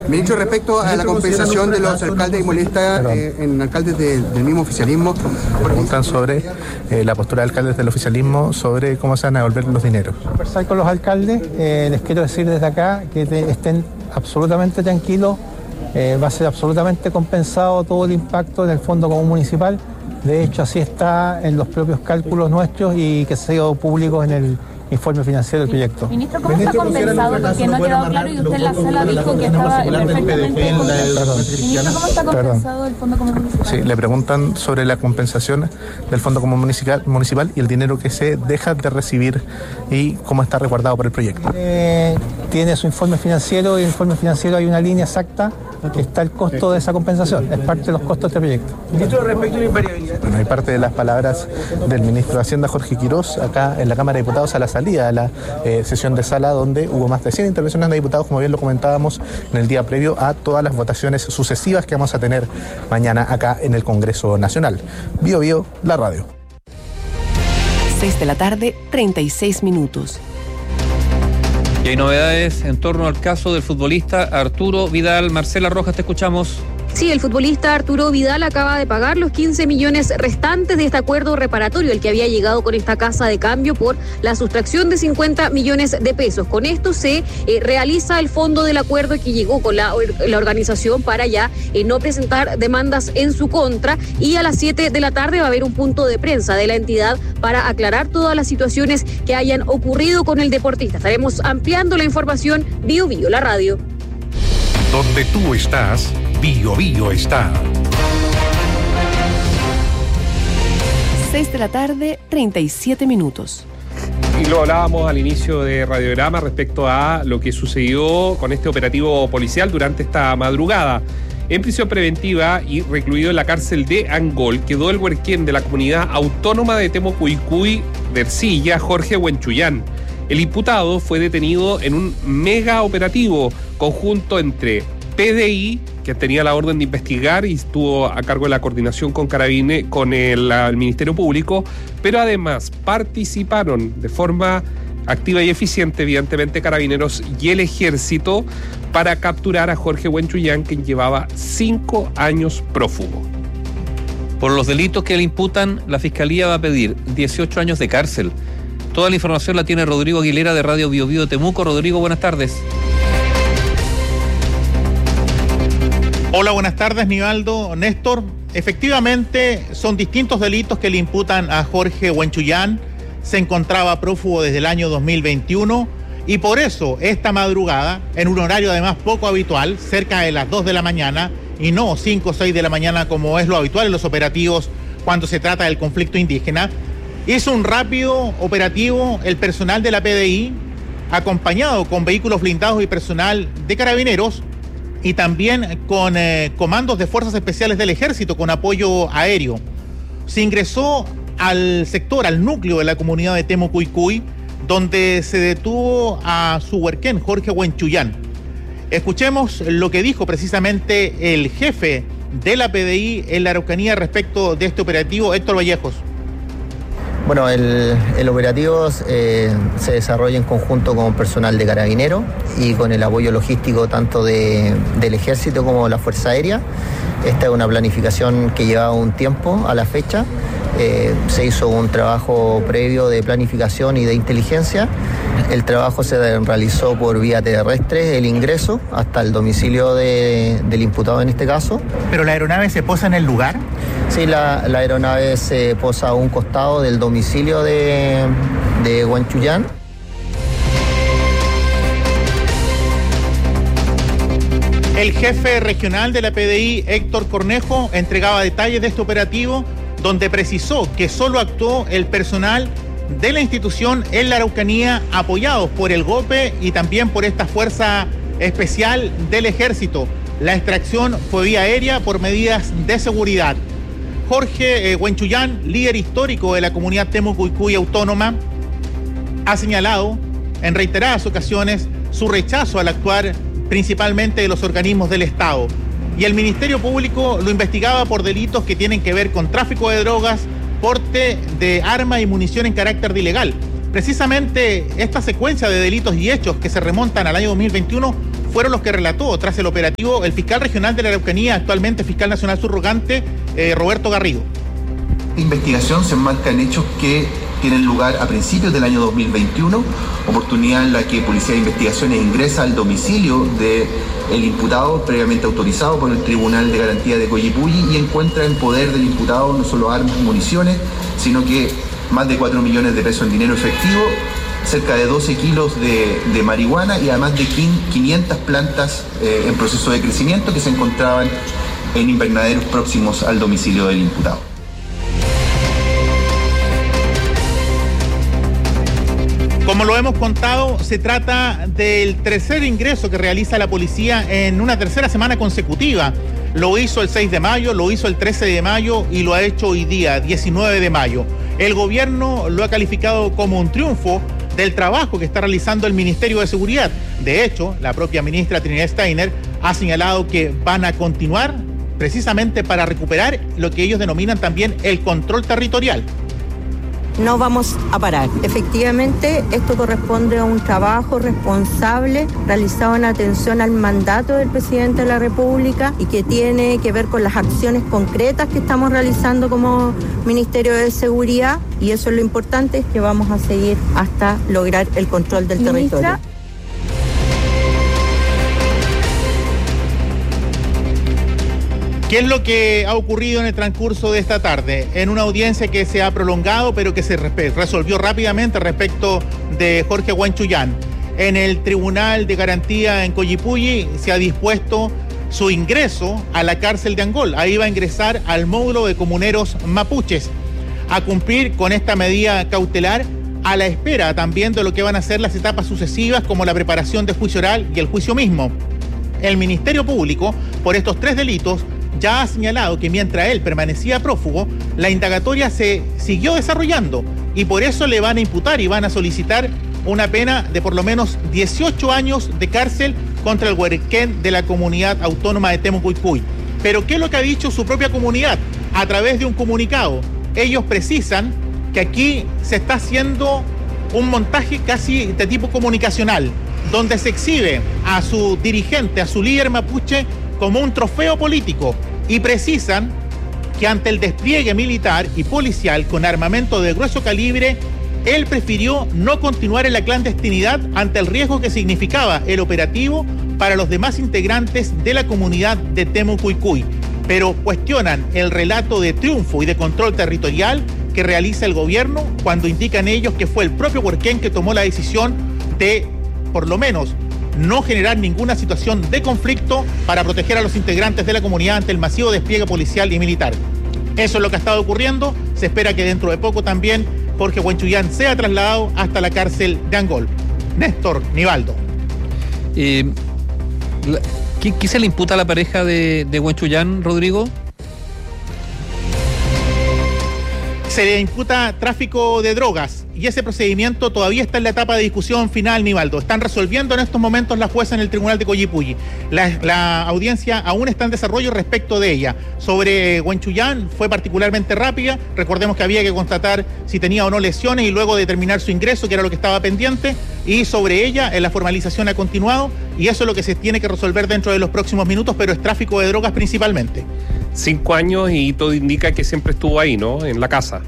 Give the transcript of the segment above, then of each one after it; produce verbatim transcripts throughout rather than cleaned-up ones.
Ministro, respecto a la compensación de los alcaldes y molesta eh, en alcaldes de, del mismo oficialismo. Preguntan sobre eh, la postura de alcaldes del oficialismo sobre cómo se van a devolver los dineros. Conversar con los alcaldes, eh, les quiero decir desde acá que te, estén absolutamente tranquilos, eh, va a ser absolutamente compensado todo el impacto en el Fondo Común Municipal. De hecho, así está en los propios cálculos nuestros y que se ha sido público en el informe financiero del proyecto. Ministro, ¿cómo está compensado? Porque no ha quedado claro y usted en la sala dijo que estaba perfectamente compensado. Ministro, ¿cómo está compensado el Fondo Común Municipal? Sí, le preguntan sobre la compensación del Fondo Común Municipal, municipal y el dinero que se deja de recibir y cómo está resguardado por el proyecto. Eh, tiene su informe financiero y en el informe financiero hay una línea exacta que está el costo de esa compensación, es parte de los costos de este proyecto. Ministro, respecto a la invariabilidad. Bueno, hay parte de las palabras del ministro de Hacienda, Jorge Quirós, acá en la Cámara de Diputados a la salida de la eh, sesión de sala, donde hubo más de cien intervenciones de diputados, como bien lo comentábamos en el día previo a todas las votaciones sucesivas que vamos a tener mañana acá en el Congreso Nacional. Bio Bio, la radio. seis de la tarde, treinta y seis minutos. Y hay novedades en torno al caso del futbolista Arturo Vidal. Marcela Rojas, te escuchamos. Sí, el futbolista Arturo Vidal acaba de pagar los quince millones restantes de este acuerdo reparatorio, el que había llegado con esta casa de cambio por la sustracción de cincuenta millones de pesos. Con esto se eh, realiza el fondo del acuerdo que llegó con la, la organización para ya eh, no presentar demandas en su contra, y a las siete de la tarde va a haber un punto de prensa de la entidad para aclarar todas las situaciones que hayan ocurrido con el deportista. Estaremos ampliando la información. Bio Bio, la radio. Donde tú estás, Bio Bio está. seis de la tarde, treinta y siete minutos. Y lo hablábamos al inicio de Radiograma respecto a lo que sucedió con este operativo policial durante esta madrugada. En prisión preventiva y recluido en la cárcel de Angol quedó el huerquén de la comunidad autónoma de Temocuycuy de Ercilla, Jorge Huenchuyán. El imputado fue detenido en un mega operativo conjunto entre P D I, que tenía la orden de investigar y estuvo a cargo de la coordinación con Carabine, con el, el Ministerio Público, pero además participaron de forma activa y eficiente, evidentemente, Carabineros y el Ejército para capturar a Jorge Huenchuyán, quien llevaba cinco años prófugo. Por los delitos que le imputan, la Fiscalía va a pedir dieciocho años de cárcel. Toda la información la tiene Rodrigo Aguilera de Radio Bio Bio de Temuco. Rodrigo, buenas tardes. Hola, buenas tardes, Nivaldo, Néstor. Efectivamente, son distintos delitos que le imputan a Jorge Huenchuyán. Se encontraba prófugo desde el año dos mil veintiuno y por eso esta madrugada, en un horario además poco habitual, cerca de las dos de la mañana y no cinco o seis de la mañana como es lo habitual en los operativos cuando se trata del conflicto indígena, hizo un rápido operativo el personal de la P D I, acompañado con vehículos blindados y personal de Carabineros, y también con eh, comandos de Fuerzas Especiales del Ejército con apoyo aéreo. Se ingresó al sector, al núcleo de la comunidad de Temocuycuy, donde se detuvo a su huerquén, Jorge Huenchuyán. Escuchemos lo que dijo precisamente el jefe de la P D I en la Araucanía respecto de este operativo, Héctor Vallejos. Bueno, el, el operativo eh, se desarrolla en conjunto con personal de Carabineros y con el apoyo logístico tanto de, del Ejército como la Fuerza Aérea. Esta es una planificación que llevaba un tiempo a la fecha. Eh, se hizo un trabajo previo de planificación y de inteligencia. El trabajo se realizó por vía terrestre, el ingreso hasta el domicilio de, del imputado en este caso. ¿Pero la aeronave se posa en el lugar? Sí, la, la aeronave se posa a un costado del domicilio de, de Huenchuyán. El jefe regional de la P D I, Héctor Cornejo, entregaba detalles de este operativo, donde precisó que solo actuó el personal de la institución en la Araucanía, apoyados por el GOPE y también por esta Fuerza Especial del Ejército. La extracción fue vía aérea por medidas de seguridad. Jorge eh, Huenchuyán, líder histórico de la comunidad Temocuycuy autónoma, ha señalado en reiteradas ocasiones su rechazo al actuar principalmente de los organismos del Estado. Y el Ministerio Público lo investigaba por delitos que tienen que ver con tráfico de drogas, porte de arma y munición en carácter de ilegal. Precisamente esta secuencia de delitos y hechos que se remontan al año dos mil veintiuno fueron los que relató tras el operativo el fiscal regional de la Araucanía, actualmente fiscal nacional subrogante, eh, Roberto Garrido. La investigación se enmarca en hechos que tienen lugar a principios del año dos mil veintiuno, oportunidad en la que Policía de Investigaciones ingresa al domicilio del imputado previamente autorizado por el Tribunal de Garantía de Coyipulli y encuentra en poder del imputado no solo armas y municiones, sino que más de cuatro millones de pesos en dinero efectivo, cerca de doce kilos de, de marihuana y además de quinientas plantas eh, en proceso de crecimiento que se encontraban en invernaderos próximos al domicilio del imputado. Como lo hemos contado, se trata del tercer ingreso que realiza la policía en una tercera semana consecutiva. Lo hizo el seis de mayo, lo hizo el trece de mayo y lo ha hecho hoy día, diecinueve de mayo. El gobierno lo ha calificado como un triunfo del trabajo que está realizando el Ministerio de Seguridad. De hecho, la propia ministra Trinidad Steiner ha señalado que van a continuar precisamente para recuperar lo que ellos denominan también el control territorial. No vamos a parar. Efectivamente, esto corresponde a un trabajo responsable realizado en atención al mandato del presidente de la República y que tiene que ver con las acciones concretas que estamos realizando como Ministerio de Seguridad, y eso es lo importante, es que vamos a seguir hasta lograr el control del Ministra. territorio. ¿Qué es lo que ha ocurrido en el transcurso de esta tarde? En una audiencia que se ha prolongado, pero que se resolvió rápidamente respecto de Jorge Huenchuyán. En el Tribunal de Garantía en Coyipulli se ha dispuesto su ingreso a la cárcel de Angol. Ahí va a ingresar al módulo de comuneros mapuches a cumplir con esta medida cautelar, a la espera también de lo que van a ser las etapas sucesivas, como la preparación de juicio oral y el juicio mismo. El Ministerio Público, por estos tres delitos, ya ha señalado que mientras él permanecía prófugo, la indagatoria se siguió desarrollando y por eso le van a imputar y van a solicitar una pena de por lo menos dieciocho años de cárcel contra el huerquén de la comunidad autónoma de Temucuicui. Pero ¿qué es lo que ha dicho su propia comunidad? A través de un comunicado, ellos precisan que aquí se está haciendo un montaje casi de tipo comunicacional, donde se exhibe a su dirigente, a su líder mapuche, como un trofeo político, y precisan que ante el despliegue militar y policial con armamento de grueso calibre, él prefirió no continuar en la clandestinidad ante el riesgo que significaba el operativo para los demás integrantes de la comunidad de Temucuicui, pero cuestionan el relato de triunfo y de control territorial que realiza el gobierno cuando indican ellos que fue el propio Huerquén que tomó la decisión de, por lo menos, no generar ninguna situación de conflicto para proteger a los integrantes de la comunidad ante el masivo despliegue policial y militar. Eso es lo que ha estado ocurriendo. Se espera que dentro de poco también Jorge Huenchuyán sea trasladado hasta la cárcel de Angol. Néstor Nivaldo. Eh, la, ¿qué, ¿Qué se le imputa a la pareja de, de Huenchuyán, Rodrigo? Se le imputa tráfico de drogas y ese procedimiento todavía está en la etapa de discusión final, Nivaldo. Están resolviendo en estos momentos la jueza en el Tribunal de Coyipulli. La, la audiencia aún está en desarrollo respecto de ella. Sobre Huenchuyán fue particularmente rápida. Recordemos que había que constatar si tenía o no lesiones y luego determinar su ingreso, que era lo que estaba pendiente. Y sobre ella, la formalización ha continuado y eso es lo que se tiene que resolver dentro de los próximos minutos, pero es tráfico de drogas principalmente. Cinco años y todo indica que siempre estuvo ahí, ¿no? En la casa.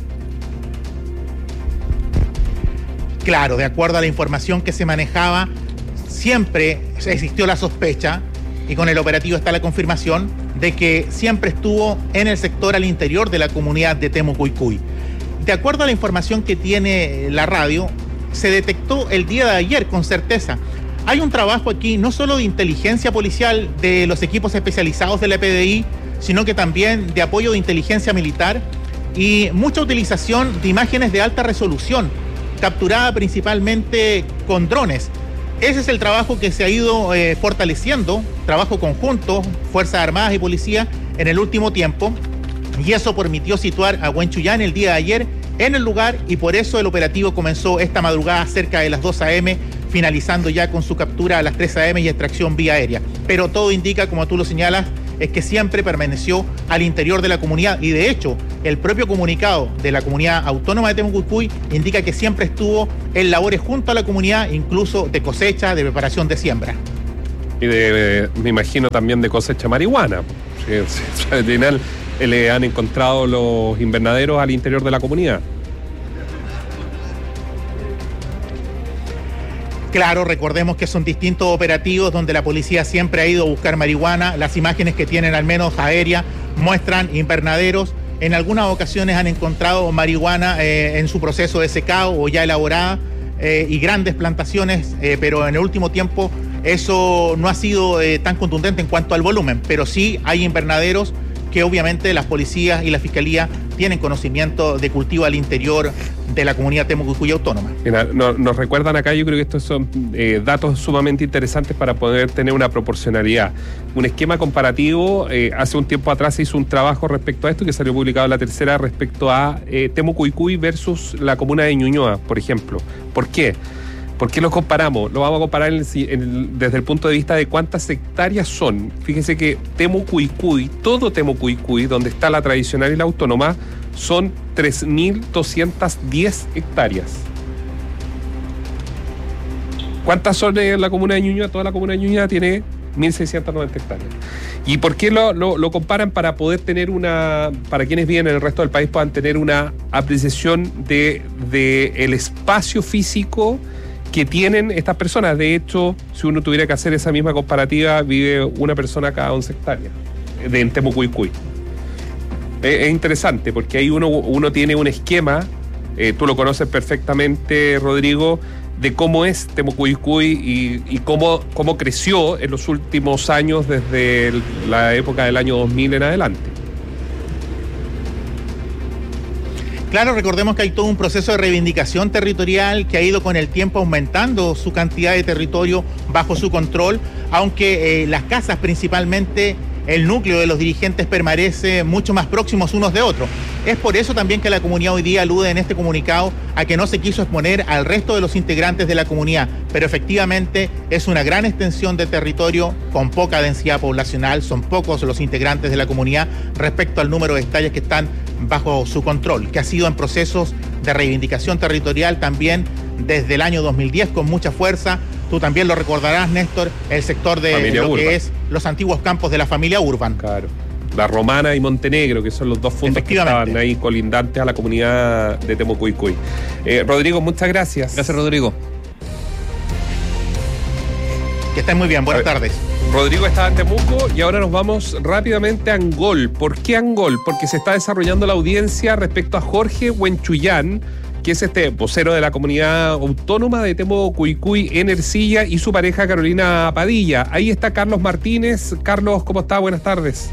Claro, de acuerdo a la información que se manejaba, siempre existió la sospecha, y con el operativo está la confirmación, de que siempre estuvo en el sector al interior de la comunidad de Temucuicui. De acuerdo a la información que tiene la radio, se detectó el día de ayer con certeza. Hay un trabajo aquí no solo de inteligencia policial de los equipos especializados de la P D I, sino que también de apoyo de inteligencia militar y mucha utilización de imágenes de alta resolución, capturada principalmente con drones. Ese es el trabajo que se ha ido eh, fortaleciendo, trabajo conjunto, Fuerzas Armadas y Policía en el último tiempo, y eso permitió situar a Huenchuyán el día de ayer en el lugar, y por eso el operativo comenzó esta madrugada cerca de las dos a eme, finalizando ya con su captura a las tres a eme y extracción vía aérea. Pero todo indica, como tú lo señalas, es que siempre permaneció al interior de la comunidad, y de hecho el propio comunicado de la comunidad autónoma de Temucuicui indica que siempre estuvo en labores junto a la comunidad, incluso de cosecha, de preparación de siembra. Y de, me imagino también de cosecha marihuana. Sí, sí, al final le han encontrado los invernaderos al interior de la comunidad. Claro, recordemos que son distintos operativos donde la policía siempre ha ido a buscar marihuana. Las imágenes que tienen, al menos aéreas, muestran invernaderos. En algunas ocasiones han encontrado marihuana eh, en su proceso de secado o ya elaborada eh, y grandes plantaciones, eh, pero en el último tiempo eso no ha sido eh, tan contundente en cuanto al volumen, pero sí hay invernaderos que obviamente las policías y la fiscalía tienen conocimiento de cultivo al interior de la comunidad Temuco-Cuycuy Autónoma. Mira, no, nos recuerdan acá, yo creo que estos son eh, datos sumamente interesantes para poder tener una proporcionalidad. Un esquema comparativo, eh, hace un tiempo atrás se hizo un trabajo respecto a esto que salió publicado en La Tercera respecto a eh, Temuco-Cuycuy versus la comuna de Ñuñoa, por ejemplo. ¿Por qué? ¿Por qué lo comparamos? Lo vamos a comparar en, en, desde el punto de vista de cuántas hectáreas son. Fíjense que Temuco-Cuycuy, todo Temuco-Cuycuy, donde está la tradicional y la autónoma, son tres mil doscientas diez hectáreas. ¿Cuántas son en la comuna de Ñuñoa? Toda la comuna de Ñuñoa tiene mil seiscientas noventa hectáreas. ¿Y por qué lo, lo, lo comparan? Para poder tener una, para quienes viven en el resto del país puedan tener una apreciación de, de el espacio físico que tienen estas personas. De hecho, si uno tuviera que hacer esa misma comparativa, vive una persona cada once hectáreas de en Temuco-Cuycuy. Es, es interesante porque ahí uno, uno tiene un esquema, eh, tú lo conoces perfectamente, Rodrigo, de cómo es Temuco-Cuycuy y, y cómo, cómo creció en los últimos años desde el, la época del año dos mil en adelante. Claro, recordemos que hay todo un proceso de reivindicación territorial que ha ido con el tiempo aumentando su cantidad de territorio bajo su control, aunque eh, las casas principalmente, el núcleo de los dirigentes permanece mucho más próximos unos de otros. Es por eso también que la comunidad hoy día alude en este comunicado a que no se quiso exponer al resto de los integrantes de la comunidad, pero efectivamente es una gran extensión de territorio con poca densidad poblacional, son pocos los integrantes de la comunidad respecto al número de hectáreas que están bajo su control, que ha sido en procesos de reivindicación territorial también desde el año dos mil diez con mucha fuerza. Tú también lo recordarás, Néstor, el sector de familia lo Urban, que es los antiguos campos de la familia Urban. Claro. La Romana y Montenegro, que son los dos fundos que estaban ahí colindantes a la comunidad de Temuco-Cuycuy. Eh, Rodrigo, muchas gracias. Gracias, Rodrigo. Que estén muy bien, buenas tardes. Rodrigo estaba en Temuco y ahora nos vamos rápidamente a Angol. ¿Por qué Angol? Porque se está desarrollando la audiencia respecto a Jorge Huenchuyán, que es este vocero de la comunidad autónoma de Temuco-Cuycuy en Ercilla, y su pareja Carolina Padilla. Ahí está Carlos Martínez. Carlos, ¿cómo está? Buenas tardes.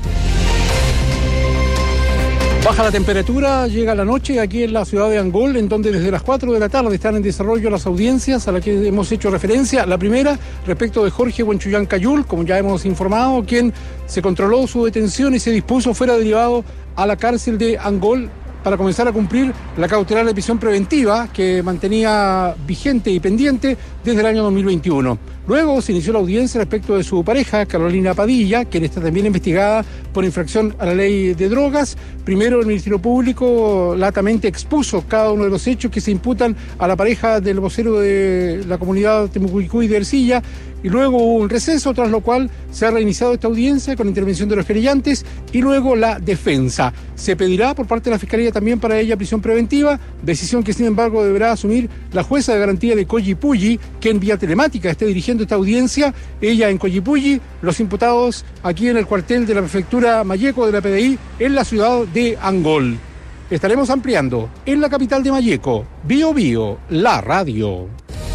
Baja la temperatura, llega la noche aquí en la ciudad de Angol, en donde desde las cuatro de la tarde están en desarrollo las audiencias a las que hemos hecho referencia. La primera, respecto de Jorge Huenchuyán Cayul, como ya hemos informado, quien se controló su detención y se dispuso fuera derivado a la cárcel de Angol para comenzar a cumplir la cautelar de prisión preventiva que mantenía vigente y pendiente desde el año dos mil veintiuno. Luego se inició la audiencia respecto de su pareja, Carolina Padilla, quien está también investigada por infracción a la ley de drogas. Primero, el Ministerio Público latamente expuso cada uno de los hechos que se imputan a la pareja del vocero de la comunidad Temuco-Cuycuy de Ercilla, y luego hubo un receso, tras lo cual se ha reiniciado esta audiencia con intervención de los querellantes y luego la defensa. Se pedirá por parte de la Fiscalía también para ella prisión preventiva, decisión que sin embargo deberá asumir la jueza de garantía de Collipulli, que en vía telemática esté dirigiendo esta audiencia, ella en Collipulli, los imputados aquí en el cuartel de la prefectura Malleco de la P D I en la ciudad de Angol. Estaremos ampliando en la capital de Malleco, Bio Bio, la radio.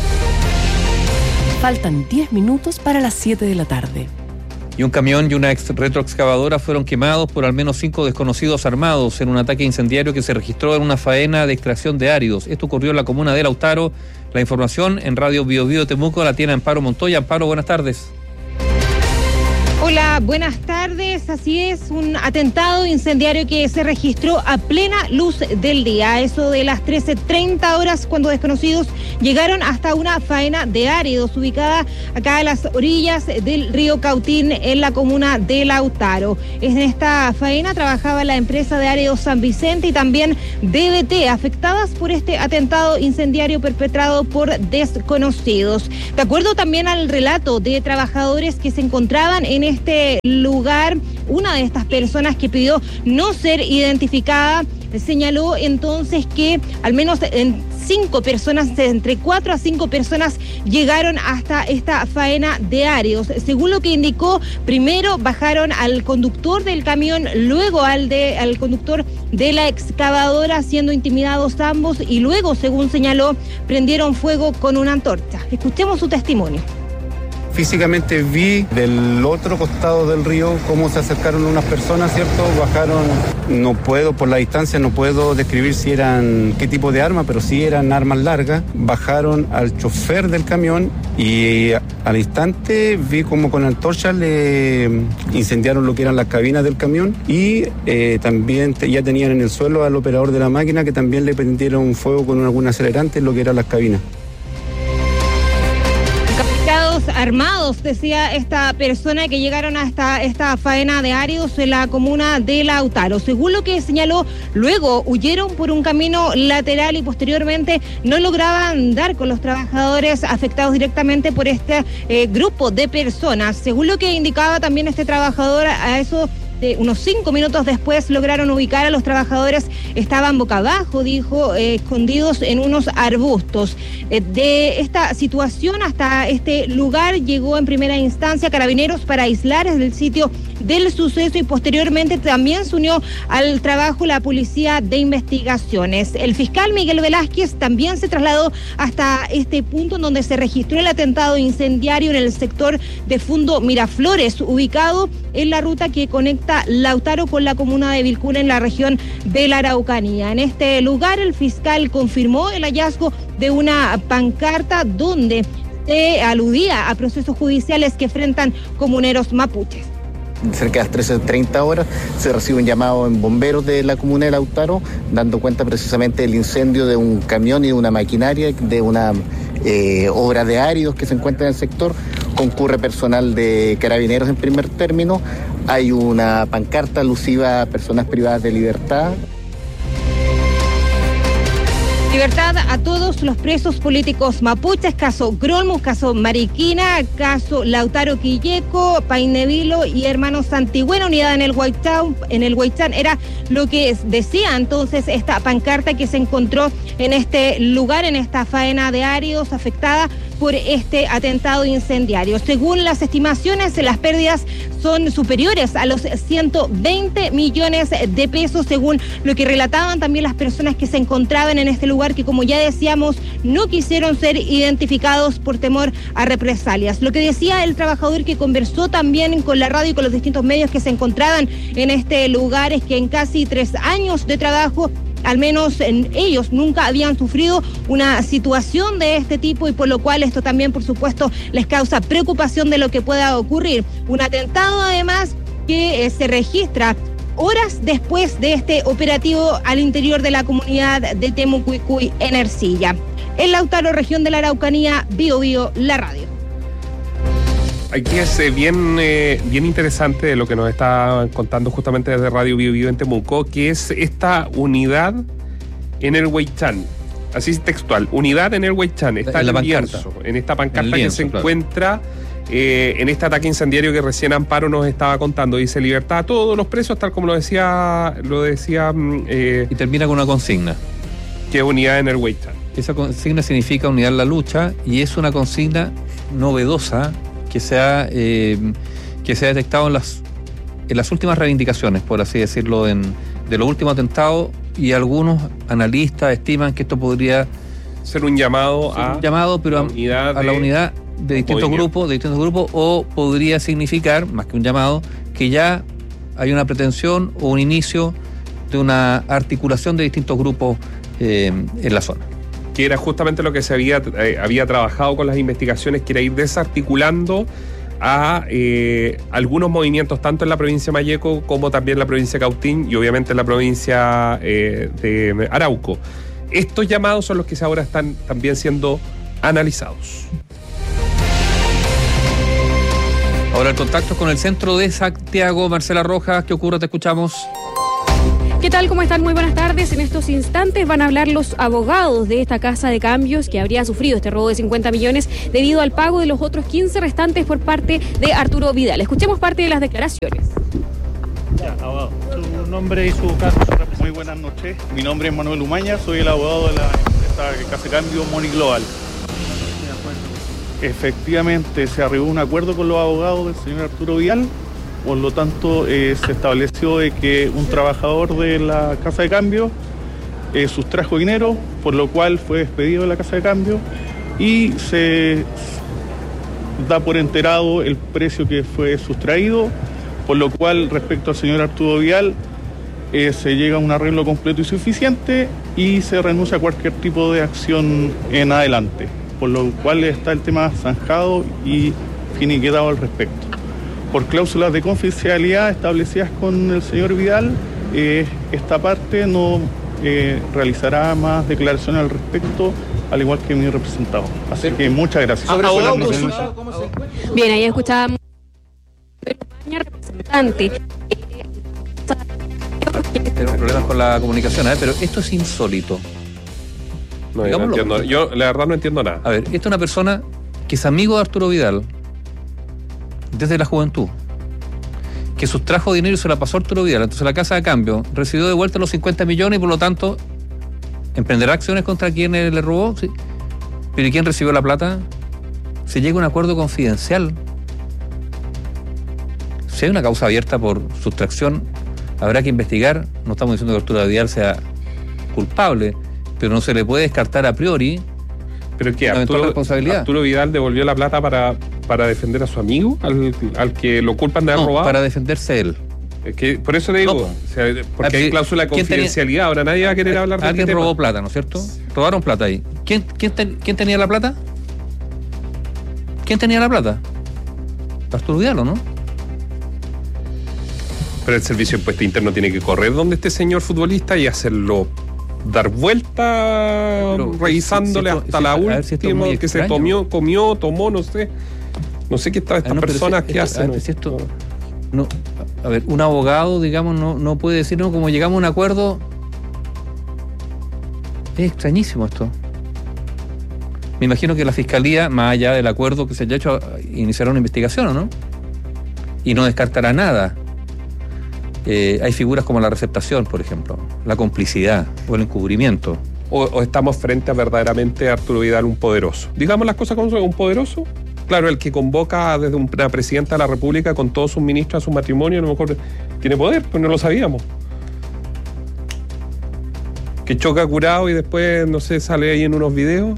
Faltan diez minutos para las siete de la tarde. Y un camión y una ex retroexcavadora fueron quemados por al menos cinco desconocidos armados en un ataque incendiario que se registró en una faena de extracción de áridos. Esto ocurrió en la comuna de Lautaro. La información en Radio Bio Bio Temuco la tiene Amparo Montoya. Amparo, buenas tardes. Hola, buenas tardes. Así es, un atentado incendiario que se registró a plena luz del día, a eso de las trece treinta horas, cuando desconocidos llegaron hasta una faena de áridos ubicada acá a las orillas del río Cautín, en la comuna de Lautaro. En esta faena trabajaba la empresa de áridos San Vicente y también D B T, afectadas por este atentado incendiario perpetrado por desconocidos. De acuerdo también al relato de trabajadores que se encontraban en este lugar, una de estas personas que pidió no ser identificada señaló entonces que al menos en cinco personas, entre cuatro a cinco personas llegaron hasta esta faena de áridos. Según lo que indicó, primero bajaron al conductor del camión, luego al de al conductor de la excavadora, siendo intimidados ambos, y luego, según señaló, prendieron fuego con una antorcha. Escuchemos su testimonio. Físicamente vi del otro costado del río cómo se acercaron unas personas, ¿cierto? Bajaron, no puedo, por la distancia no puedo describir si eran, qué tipo de arma, pero sí eran armas largas. Bajaron al chofer del camión y al instante vi como con antorchas le incendiaron lo que eran las cabinas del camión y eh, también te, ya tenían en el suelo al operador de la máquina, que también le prendieron fuego con algún acelerante en lo que eran las cabinas. Armados, decía esta persona, que llegaron hasta esta faena de áridos en la comuna de Lautaro. Según lo que señaló, luego huyeron por un camino lateral y posteriormente no lograban dar con los trabajadores afectados directamente por este eh, grupo de personas. Según lo que indicaba también este trabajador, a eso de unos cinco minutos después lograron ubicar a los trabajadores. Estaban boca abajo, dijo, eh, escondidos en unos arbustos. Eh, de esta situación hasta este lugar llegó en primera instancia Carabineros para aislar el sitio del suceso y posteriormente también se unió al trabajo la Policía de Investigaciones. El fiscal Miguel Velázquez también se trasladó hasta este punto en donde se registró el atentado incendiario en el sector de Fundo Miraflores, ubicado en la ruta que conecta Lautaro con la comuna de Vilcún en la región de la Araucanía. En este lugar el fiscal confirmó el hallazgo de una pancarta donde se aludía a procesos judiciales que enfrentan comuneros mapuches. Cerca de las trece treinta horas se recibe un llamado en bomberos de la comuna de Lautaro, dando cuenta precisamente del incendio de un camión y de una maquinaria de una eh, obra de áridos que se encuentra en el sector. Concurre personal de Carabineros en primer término. Hay una pancarta alusiva a personas privadas de libertad. Libertad a todos los presos políticos mapuches, caso Grolmus, caso Mariquina, caso Lautaro Quilleco, Painevilo y Hermanos Santigüena, unidad en el Huaychán, en el Huaychán, era lo que decía entonces esta pancarta que se encontró en este lugar, en esta faena de áridos afectada por este atentado incendiario. Según las estimaciones, las pérdidas son superiores a los ciento veinte millones de pesos, según lo que relataban también las personas que se encontraban en este lugar, que como ya decíamos, no quisieron ser identificados por temor a represalias. Lo que decía el trabajador que conversó también con la radio y con los distintos medios que se encontraban en este lugar es que en casi tres años de trabajo, al menos en ellos nunca habían sufrido una situación de este tipo y por lo cual esto también, por supuesto, les causa preocupación de lo que pueda ocurrir. Un atentado, además, que eh, se registra horas después de este operativo al interior de la comunidad de Temucuicuy, en Ercilla. En Lautaro, región de la Araucanía, Bio Bio, la radio. Aquí es eh, bien, eh, bien interesante lo que nos está contando justamente desde Radio Bio Bio en Temuco, que es esta unidad en el Huaychán. Así es textual, unidad en el Huaychán. Está en la pancarta, en esta pancarta lienzo, que se claro. encuentra eh, en este ataque incendiario que recién Amparo nos estaba contando. Dice libertad a todos los presos, tal como lo decía, lo decía eh, y termina con una consigna. Que es unidad en el Huaychán. Esa consigna significa unidad en la lucha y es una consigna novedosa que se ha, eh, que se ha detectado en las, en las últimas reivindicaciones, por así decirlo, en, de los últimos atentados, y algunos analistas estiman que esto podría ser un llamado ser a un llamado, pero a, unidad a la unidad de distintos grupos, de distintos grupos, o podría significar, más que un llamado, que ya hay una pretensión o un inicio de una articulación de distintos grupos eh, en la zona. Que era justamente lo que se había, eh, había trabajado con las investigaciones, que era ir desarticulando a eh, algunos movimientos tanto en la provincia de Malleco como también en la provincia de Cautín y obviamente en la provincia eh, de Arauco. Estos llamados son los que ahora están también siendo analizados. Ahora el contacto con el centro de Santiago. Marcela Rojas, ¿qué ocurre? Te escuchamos. ¿Qué tal? ¿Cómo están? Muy buenas tardes. En estos instantes van a hablar los abogados de esta casa de cambios que habría sufrido este robo de cincuenta millones debido al pago de los otros quince restantes por parte de Arturo Vidal. Escuchemos parte de las declaraciones. Ya, abogado, su nombre y su caso. Su Muy buenas noches. Mi nombre es Manuel Umaña, soy el abogado de la empresa Casa de Cambio Money Global. Efectivamente, se arribó a un acuerdo con los abogados del señor Arturo Vidal. Por lo tanto, eh, se estableció de que un trabajador de la Casa de Cambio eh, sustrajo dinero, por lo cual fue despedido de la Casa de Cambio y se da por enterado el precio que fue sustraído, por lo cual respecto al señor Arturo Vidal eh, se llega a un arreglo completo y suficiente y se renuncia a cualquier tipo de acción en adelante, por lo cual está el tema zanjado y finiquitado al respecto. Por cláusulas de confidencialidad establecidas con el señor Vidal, eh, esta parte no eh, realizará más declaraciones al respecto, al igual que mi representado. Así que muchas gracias. Abogado, bien, ahí escuchábamos al representante. Tenemos problemas con la comunicación, ¿eh? Pero esto es insólito. No, yo, no entiendo, yo la verdad no entiendo nada. A ver, esta es una persona que es amigo de Arturo Vidal desde la juventud, que sustrajo dinero y se la pasó a Arturo Vidal. Entonces la Casa de Cambio recibió de vuelta los cincuenta millones y por lo tanto emprenderá acciones contra quien le robó. ¿Sí? Pero ¿y quién recibió la plata? Se llega a un acuerdo confidencial. Si hay una causa abierta por sustracción, habrá que investigar. No estamos diciendo que Arturo Vidal sea culpable, pero no se le puede descartar a priori. ¿Pero qué? Arturo, responsabilidad. ¿Arturo Vidal devolvió la plata para, para defender a su amigo, al, al que lo culpan de haber no, robado? Para defenderse él. Es que por eso le digo, no, o sea, porque hay cláusula de confidencialidad, tenía, ahora nadie va a querer hablar de alguien este robó tema. Plata, ¿no es cierto? Robaron plata ahí. ¿Quién, quién, ten, ¿Quién tenía la plata? ¿Quién tenía la plata? Arturo Vidal, ¿o no? Pero el servicio de impuesto interno tiene que correr donde este señor futbolista y hacerlo dar vuelta, pero, revisándole si, si esto, hasta si, la última si que se comió, comió, tomó, no sé. No sé qué está estas ah, no, personas si, que esto, hacen. A ver, si esto, no, a ver, un abogado, digamos, no, no puede decir, no, como llegamos a un acuerdo. Es extrañísimo esto. Me imagino que la fiscalía, más allá del acuerdo que se haya hecho, iniciará una investigación, ¿o no? Y no descartará nada. Eh, hay figuras como la receptación, por ejemplo, la complicidad o el encubrimiento. O, o estamos frente a verdaderamente a Arturo Vidal, un poderoso. Digamos las cosas como son, un poderoso. Claro, el que convoca desde una presidenta de la República con todos sus ministros a su matrimonio, a lo mejor tiene poder, pues no lo sabíamos. Que choca curado y después, no sé, sale ahí en unos videos.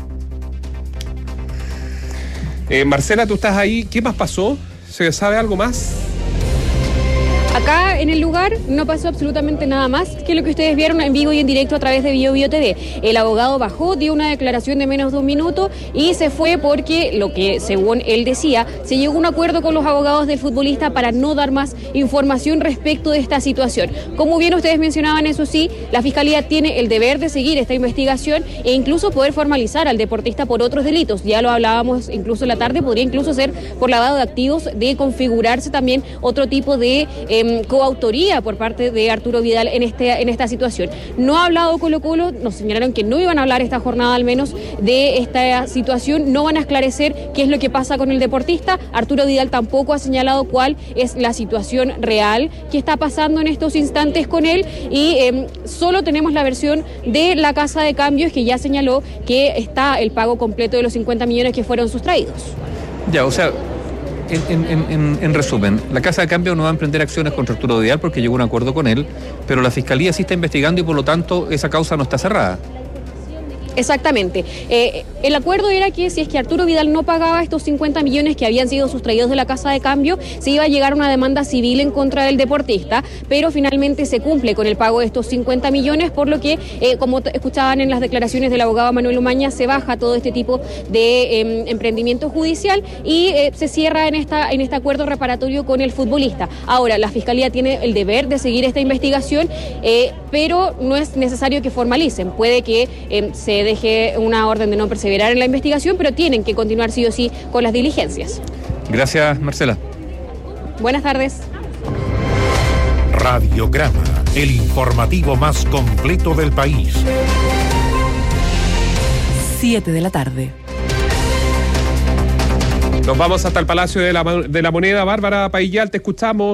Eh, Marcela, tú estás ahí. ¿Qué más pasó? ¿Se sabe algo más? Acá en el lugar no pasó absolutamente nada más que lo que ustedes vieron en vivo y en directo a través de Bio Bio T V. El abogado bajó, dio una declaración de menos de un minuto y se fue porque lo que, según él decía, se llegó a un acuerdo con los abogados del futbolista para no dar más información respecto de esta situación. Como bien ustedes mencionaban, eso sí, la Fiscalía tiene el deber de seguir esta investigación e incluso poder formalizar al deportista por otros delitos. Ya lo hablábamos incluso en la tarde, podría incluso ser por lavado de activos, de configurarse también otro tipo de eh, coautoría por parte de Arturo Vidal en, este, en esta situación. No ha hablado Colo Colo, nos señalaron que no iban a hablar esta jornada al menos de esta situación, no van a esclarecer qué es lo que pasa con el deportista. Arturo Vidal tampoco ha señalado cuál es la situación real que está pasando en estos instantes con él y eh, solo tenemos la versión de la Casa de Cambios que ya señaló que está el pago completo de los cincuenta millones que fueron sustraídos. Ya, o sea, En, en, en, en resumen, la Casa de Cambio no va a emprender acciones contra Arturo Vidal porque llegó a un acuerdo con él, pero la Fiscalía sí está investigando y por lo tanto esa causa no está cerrada. Exactamente. Eh, el acuerdo era que si es que Arturo Vidal no pagaba estos cincuenta millones que habían sido sustraídos de la casa de cambio, se iba a llegar a una demanda civil en contra del deportista, pero finalmente se cumple con el pago de estos cincuenta millones, por lo que, eh, como t- escuchaban en las declaraciones del abogado Manuel Umaña, se baja todo este tipo de eh, emprendimiento judicial y eh, se cierra en, esta, en este acuerdo reparatorio con el futbolista. Ahora, la Fiscalía tiene el deber de seguir esta investigación, eh, pero no es necesario que formalicen. Puede que eh, se deje una orden de no perseverar en la investigación, pero tienen que continuar sí o sí con las diligencias. Gracias, Marcela. Buenas tardes. Radiograma, el informativo más completo del país. siete de la tarde. Nos vamos hasta el Palacio de la, de la Moneda. Bárbara Paillal, te escuchamos.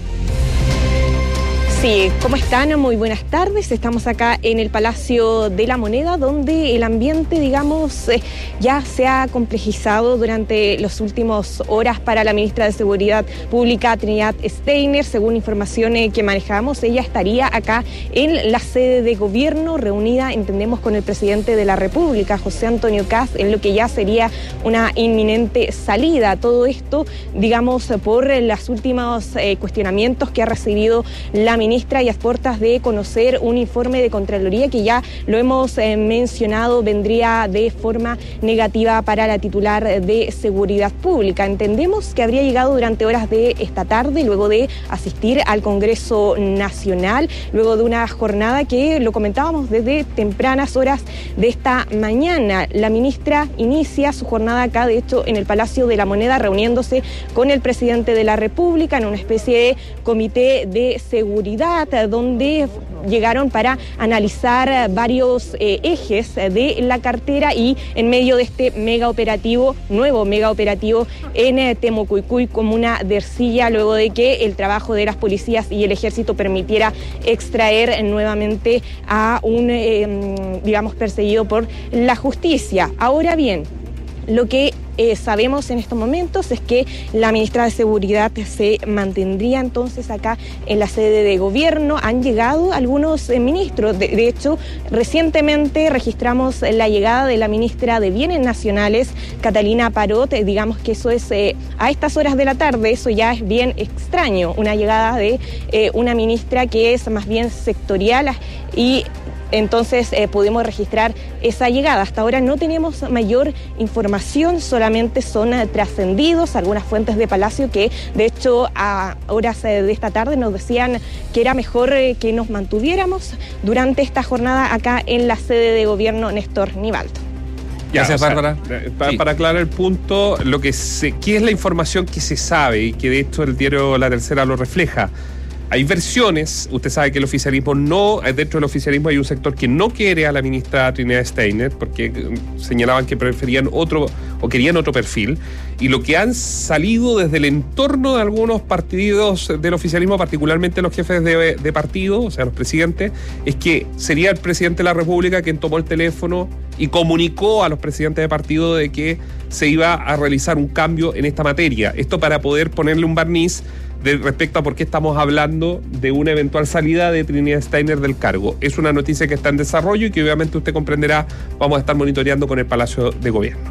Sí, ¿cómo están? Muy buenas tardes. Estamos acá en el Palacio de la Moneda, donde el ambiente, digamos, eh, ya se ha complejizado durante las últimas horas para la ministra de Seguridad Pública, Trinidad Steiner. Según informaciones que manejamos, ella estaría acá en la sede de gobierno, reunida, entendemos, con el presidente de la República, José Antonio Kast, en lo que ya sería una inminente salida. Todo esto, digamos, por los últimos eh, cuestionamientos que ha recibido la ministra y a puertas de conocer un informe de Contraloría que ya lo hemos eh, mencionado, vendría de forma negativa para la titular de Seguridad Pública. Entendemos que habría llegado durante horas de esta tarde, luego de asistir al Congreso Nacional, luego de una jornada que lo comentábamos desde tempranas horas de esta mañana. La ministra inicia su jornada acá, de hecho, en el Palacio de la Moneda, reuniéndose con el presidente de la República en una especie de comité de seguridad, donde llegaron para analizar varios eh, ejes de la cartera y en medio de este mega operativo, nuevo mega operativo en eh, Temocuycuy, comuna de Ercilla, luego de que el trabajo de las policías y el ejército permitiera extraer nuevamente a un, eh, digamos, perseguido por la justicia. Ahora bien, lo que eh, sabemos en estos momentos es que la ministra de Seguridad se mantendría entonces acá en la sede de gobierno. Han llegado algunos eh, ministros, de, de hecho, recientemente registramos la llegada de la ministra de Bienes Nacionales, Catalina Parot. Eh, digamos que eso es, eh, a estas horas de la tarde, eso ya es bien extraño, una llegada de eh, una ministra que es más bien sectorial y entonces eh, pudimos registrar esa llegada. Hasta ahora no tenemos mayor información, solamente son eh, trascendidos algunas fuentes de Palacio que, de hecho, a horas eh, de esta tarde nos decían que era mejor eh, que nos mantuviéramos durante esta jornada acá en la sede de gobierno Néstor Nivaldo. Gracias, o sea, Bárbara. Para, sí. para aclarar el punto, lo que se, ¿qué es la información que se sabe y que de hecho el diario La Tercera lo refleja? Hay versiones, usted sabe que el oficialismo no, dentro del oficialismo hay un sector que no quiere a la ministra Trinidad Steiner porque señalaban que preferían otro o querían otro perfil, y lo que han salido desde el entorno de algunos partidos del oficialismo, particularmente los jefes de, de partido, o sea los presidentes, es que sería el presidente de la República quien tomó el teléfono y comunicó a los presidentes de partido de que se iba a realizar un cambio en esta materia. Esto para poder ponerle un barniz de respecto a por qué estamos hablando de una eventual salida de Trinidad Steiner del cargo. Es una noticia que está en desarrollo y que obviamente usted comprenderá, vamos a estar monitoreando con el Palacio de Gobierno.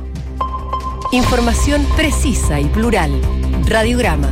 Información precisa y plural. Radiograma.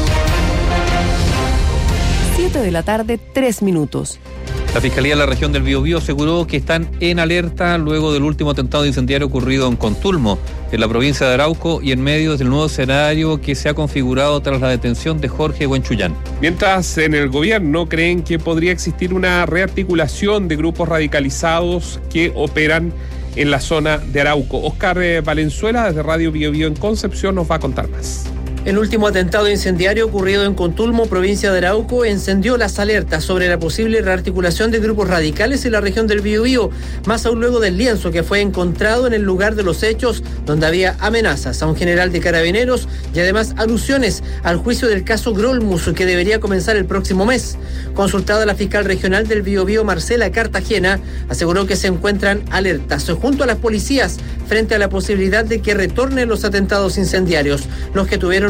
siete de la tarde, tres minutos. La Fiscalía de la región del Biobío aseguró que están en alerta luego del último atentado incendiario ocurrido en Contulmo, en la provincia de Arauco, y en medio del nuevo escenario que se ha configurado tras la detención de Jorge Huenchuyán. Mientras en el gobierno creen que podría existir una rearticulación de grupos radicalizados que operan en la zona de Arauco. Oscar Valenzuela, desde Radio Biobío en Concepción, nos va a contar más. El último atentado incendiario ocurrido en Contulmo, provincia de Arauco, encendió las alertas sobre la posible rearticulación de grupos radicales en la región del Biobío, más aún luego del lienzo que fue encontrado en el lugar de los hechos, donde había amenazas a un general de carabineros y además alusiones al juicio del caso Grolmus, que debería comenzar el próximo mes. Consultada la fiscal regional del Biobío, Marcela Cartagena, aseguró que se encuentran alertas junto a las policías frente a la posibilidad de que retornen los atentados incendiarios. Los que tuvieron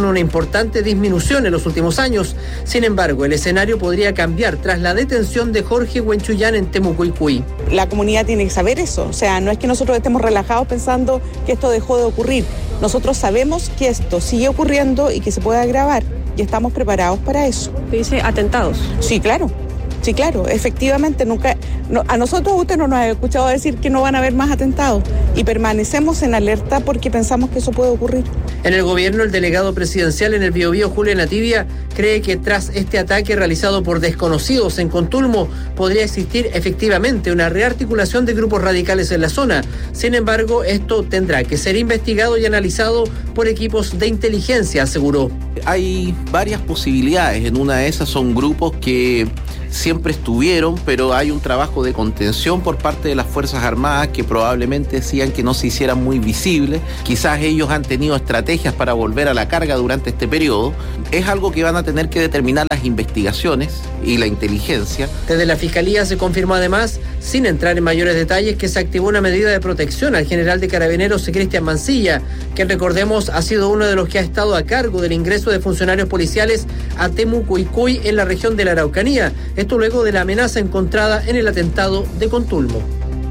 una importante disminución en los últimos años. Sin embargo, el escenario podría cambiar tras la detención de Jorge Huenchuyán en Temucuicui. La comunidad tiene que saber eso, o sea, no es que nosotros estemos relajados pensando que esto dejó de ocurrir. Nosotros sabemos que esto sigue ocurriendo y que se puede agravar y estamos preparados para eso. ¿Dice atentados? Sí, claro. Sí, claro, efectivamente, nunca no, a nosotros usted no nos ha escuchado decir que no van a haber más atentados y permanecemos en alerta porque pensamos que eso puede ocurrir. En el gobierno, el delegado presidencial en el Biobío, Julio Nativia, cree que tras este ataque realizado por desconocidos en Contulmo podría existir efectivamente una rearticulación de grupos radicales en la zona. Sin embargo, esto tendrá que ser investigado y analizado por equipos de inteligencia, aseguró. Hay varias posibilidades. En una de esas son grupos que siempre estuvieron, pero hay un trabajo de contención por parte de las Fuerzas Armadas que probablemente decían que no se hicieran muy visibles. Quizás ellos han tenido estrategias para volver a la carga durante este periodo. Es algo que van a tener que determinar las investigaciones y la inteligencia. Desde la Fiscalía se confirmó además, sin entrar en mayores detalles, que se activó una medida de protección al general de Carabineros Cristian Mancilla, que recordemos ha sido uno de los que ha estado a cargo del ingreso de funcionarios policiales a Temucuicui en la región de la Araucanía. Esto luego de la amenaza encontrada en el atentado de Contulmo.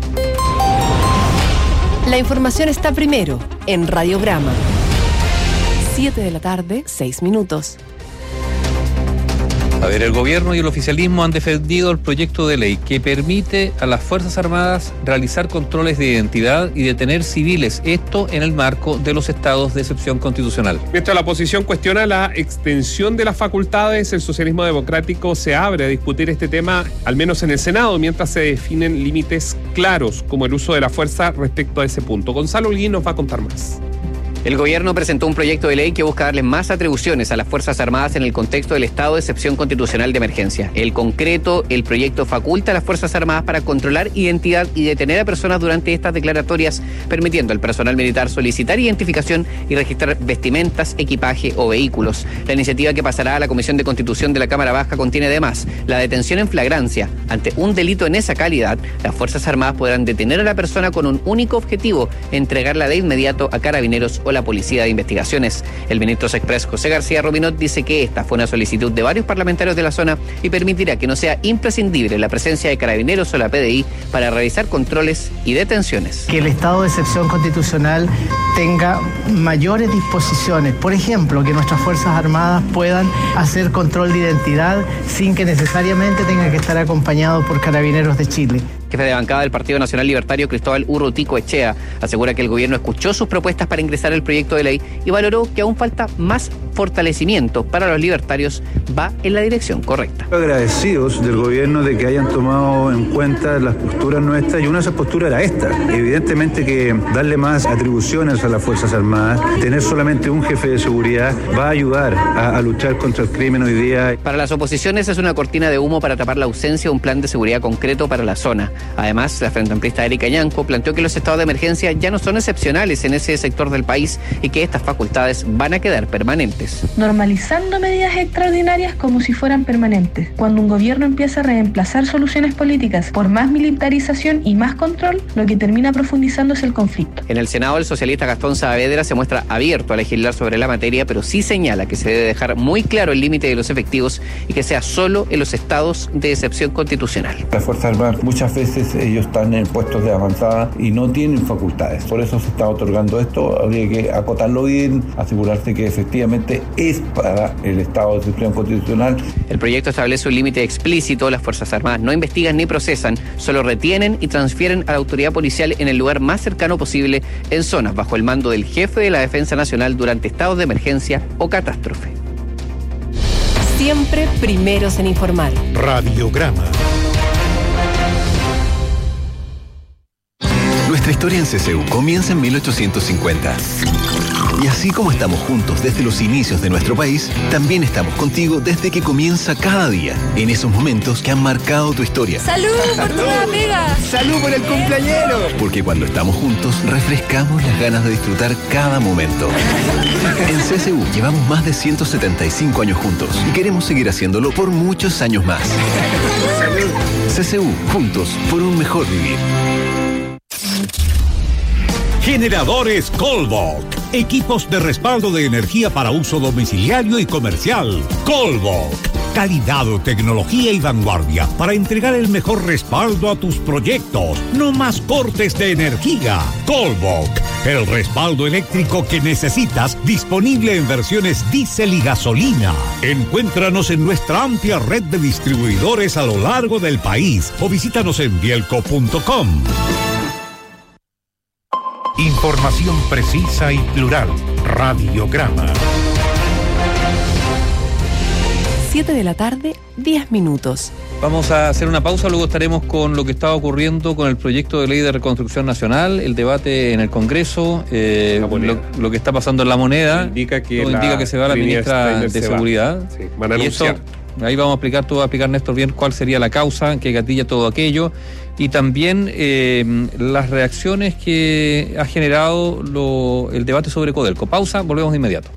La información está primero en Radiograma. siete de la tarde, seis minutos. A ver, el gobierno y el oficialismo han defendido el proyecto de ley que permite a las Fuerzas Armadas realizar controles de identidad y detener civiles, esto en el marco de los estados de excepción constitucional. Mientras la oposición cuestiona la extensión de las facultades, el socialismo democrático se abre a discutir este tema, al menos en el Senado, mientras se definen límites claros, como el uso de la fuerza respecto a ese punto. Gonzalo Holguín nos va a contar más. El gobierno presentó un proyecto de ley que busca darle más atribuciones a las Fuerzas Armadas en el contexto del estado de excepción constitucional de emergencia. En concreto, el proyecto faculta a las Fuerzas Armadas para controlar identidad y detener a personas durante estas declaratorias, permitiendo al personal militar solicitar identificación y registrar vestimentas, equipaje o vehículos. La iniciativa, que pasará a la Comisión de Constitución de la Cámara Baja, contiene además la detención en flagrancia. Ante un delito en esa calidad, las Fuerzas Armadas podrán detener a la persona con un único objetivo: entregarla de inmediato a Carabineros o la Policía de Investigaciones. El ministro Sexpress José García Robinot dice que esta fue una solicitud de varios parlamentarios de la zona y permitirá que no sea imprescindible la presencia de Carabineros o la P D I para realizar controles y detenciones. Que el estado de excepción constitucional tenga mayores disposiciones, por ejemplo, que nuestras Fuerzas Armadas puedan hacer control de identidad sin que necesariamente tenga que estar acompañados por Carabineros de Chile. Jefe de bancada del Partido Nacional Libertario, Cristóbal Urrutico Echea, asegura que el gobierno escuchó sus propuestas para ingresar el proyecto de ley y valoró que aún falta más fortalecimiento para los libertarios. Va en la dirección correcta. Agradecidos del gobierno de que hayan tomado en cuenta las posturas nuestras, y una de esas posturas era esta. Evidentemente que darle más atribuciones a las Fuerzas Armadas, tener solamente un jefe de seguridad, va a ayudar a, a luchar contra el crimen hoy día. Para las oposiciones es una cortina de humo para tapar la ausencia de un plan de seguridad concreto para la zona. Además, la frente amplista Erika Ñanco planteó que los estados de emergencia ya no son excepcionales en ese sector del país y que estas facultades van a quedar permanentes. Normalizando medidas extraordinarias como si fueran permanentes. Cuando un gobierno empieza a reemplazar soluciones políticas por más militarización y más control, lo que termina profundizando es el conflicto. En el Senado, el socialista Gastón Saavedra se muestra abierto a legislar sobre la materia, pero sí señala que se debe dejar muy claro el límite de los efectivos y que sea solo en los estados de excepción constitucional. Las Fuerzas Armadas muchas veces ellos están en puestos de avanzada y no tienen facultades. Por eso se está otorgando esto. Habría que acotarlo bien, asegurarse que efectivamente es para el estado de excepción constitucional. El proyecto establece un límite explícito. Las Fuerzas Armadas no investigan ni procesan, solo retienen y transfieren a la autoridad policial en el lugar más cercano posible, en zonas bajo el mando del jefe de la Defensa Nacional durante estados de emergencia o catástrofe. Siempre primeros en informar. Radiograma. Nuestra historia en C C U comienza en mil ochocientos cincuenta. Y así como estamos juntos desde los inicios de nuestro país, también estamos contigo desde que comienza cada día, en esos momentos que han marcado tu historia. ¡Salud por tu nueva pega! ¡Salud por el cumpleañero! Porque cuando estamos juntos, refrescamos las ganas de disfrutar cada momento. En C C U llevamos más de ciento setenta y cinco años juntos y queremos seguir haciéndolo por muchos años más. ¡Salud! C C U, juntos por un mejor vivir. Generadores Colbach. Equipos de respaldo de energía para uso domiciliario y comercial. Colvoc. Calidad, tecnología y vanguardia para entregar el mejor respaldo a tus proyectos. No más cortes de energía. Colvoc. El respaldo eléctrico que necesitas, disponible en versiones diésel y gasolina. Encuéntranos en nuestra amplia red de distribuidores a lo largo del país o visítanos en bielco punto com. Información precisa y plural. Radiograma. siete de la tarde, diez minutos. Vamos a hacer una pausa, luego estaremos con lo que está ocurriendo con el proyecto de ley de reconstrucción nacional, el debate en el Congreso, eh, lo, lo que está pasando en la moneda. Indica que, la indica que se va la ministra de Seguridad. Sí, van a anunciar. Y eso, ahí vamos a explicar, todo va a explicar Néstor bien cuál sería la causa que gatilla todo aquello. Y también eh, las reacciones que ha generado lo, el debate sobre Codelco. Pausa, volvemos de inmediato.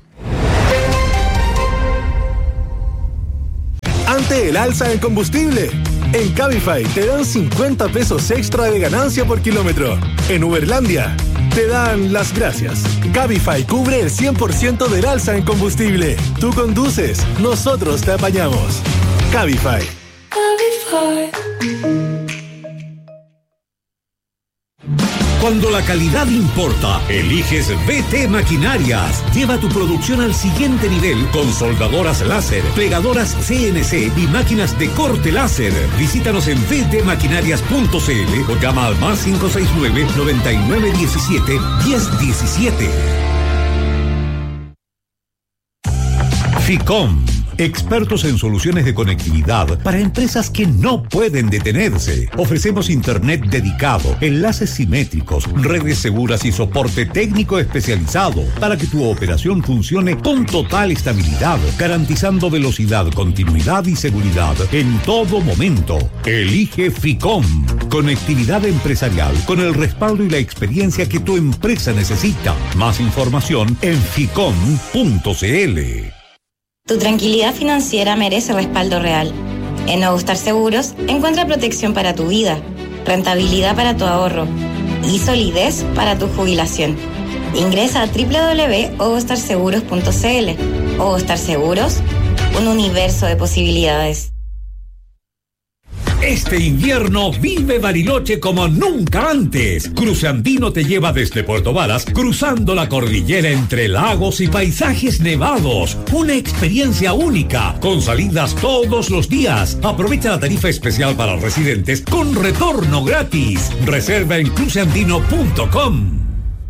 Ante el alza en combustible, en Cabify te dan cincuenta pesos extra de ganancia por kilómetro. En Uberlandia te dan las gracias. Cabify cubre el cien por ciento del alza en combustible. Tú conduces, nosotros te apañamos. Cabify. Cabify. Cuando la calidad importa, eliges B T Maquinarias. Lleva tu producción al siguiente nivel con soldadoras láser, plegadoras C N C y máquinas de corte láser. Visítanos en b t maquinarias punto c l o llama al más cinco seis nueve, noventa y nueve diecisiete, diez diecisiete. Ficom. Expertos en soluciones de conectividad para empresas que no pueden detenerse. Ofrecemos internet dedicado, enlaces simétricos, redes seguras y soporte técnico especializado para que tu operación funcione con total estabilidad, garantizando velocidad, continuidad y seguridad en todo momento. Elige Ficom. Conectividad empresarial con el respaldo y la experiencia que tu empresa necesita. Más información en ficom punto c l. Tu tranquilidad financiera merece respaldo real. En Nuevo Star Seguros encuentra protección para tu vida, rentabilidad para tu ahorro y solidez para tu jubilación. Ingresa a doble u doble u doble u punto ovostar seguros punto c l. Ovostar Seguros, un universo de posibilidades. Este invierno vive Bariloche como nunca antes. Cruce Andino te lleva desde Puerto Varas, cruzando la cordillera entre lagos y paisajes nevados. Una experiencia única, con salidas todos los días. Aprovecha la tarifa especial para residentes con retorno gratis. Reserva en cruce andino punto com.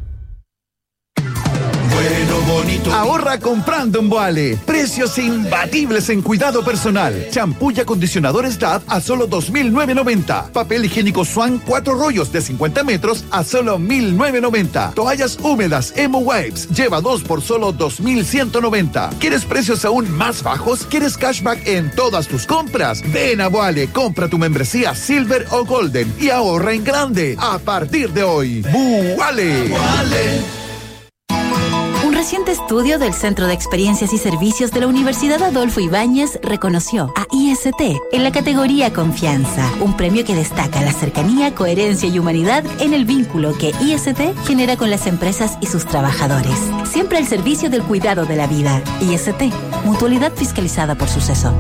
Bueno, bonito. Ahorra comprando en Boale. Precios imbatibles en cuidado personal. Champú y acondicionadores D A V a solo dos mil novecientos noventa. Papel higiénico Swan cuatro rollos de cincuenta metros a solo mil novecientos noventa. Toallas húmedas Emo Wipes lleva dos por solo dos mil ciento noventa. ¿Quieres precios aún más bajos? ¿Quieres cashback en todas tus compras? Ven a Boale, compra tu membresía Silver o Golden y ahorra en grande. A partir de hoy, Boale. Boale. Un reciente estudio del Centro de Experiencias y Servicios de la Universidad Adolfo Ibáñez reconoció a I S T en la categoría Confianza, un premio que destaca la cercanía, coherencia y humanidad en el vínculo que I S T genera con las empresas y sus trabajadores. Siempre al servicio del cuidado de la vida. I S T, mutualidad fiscalizada por Suceso.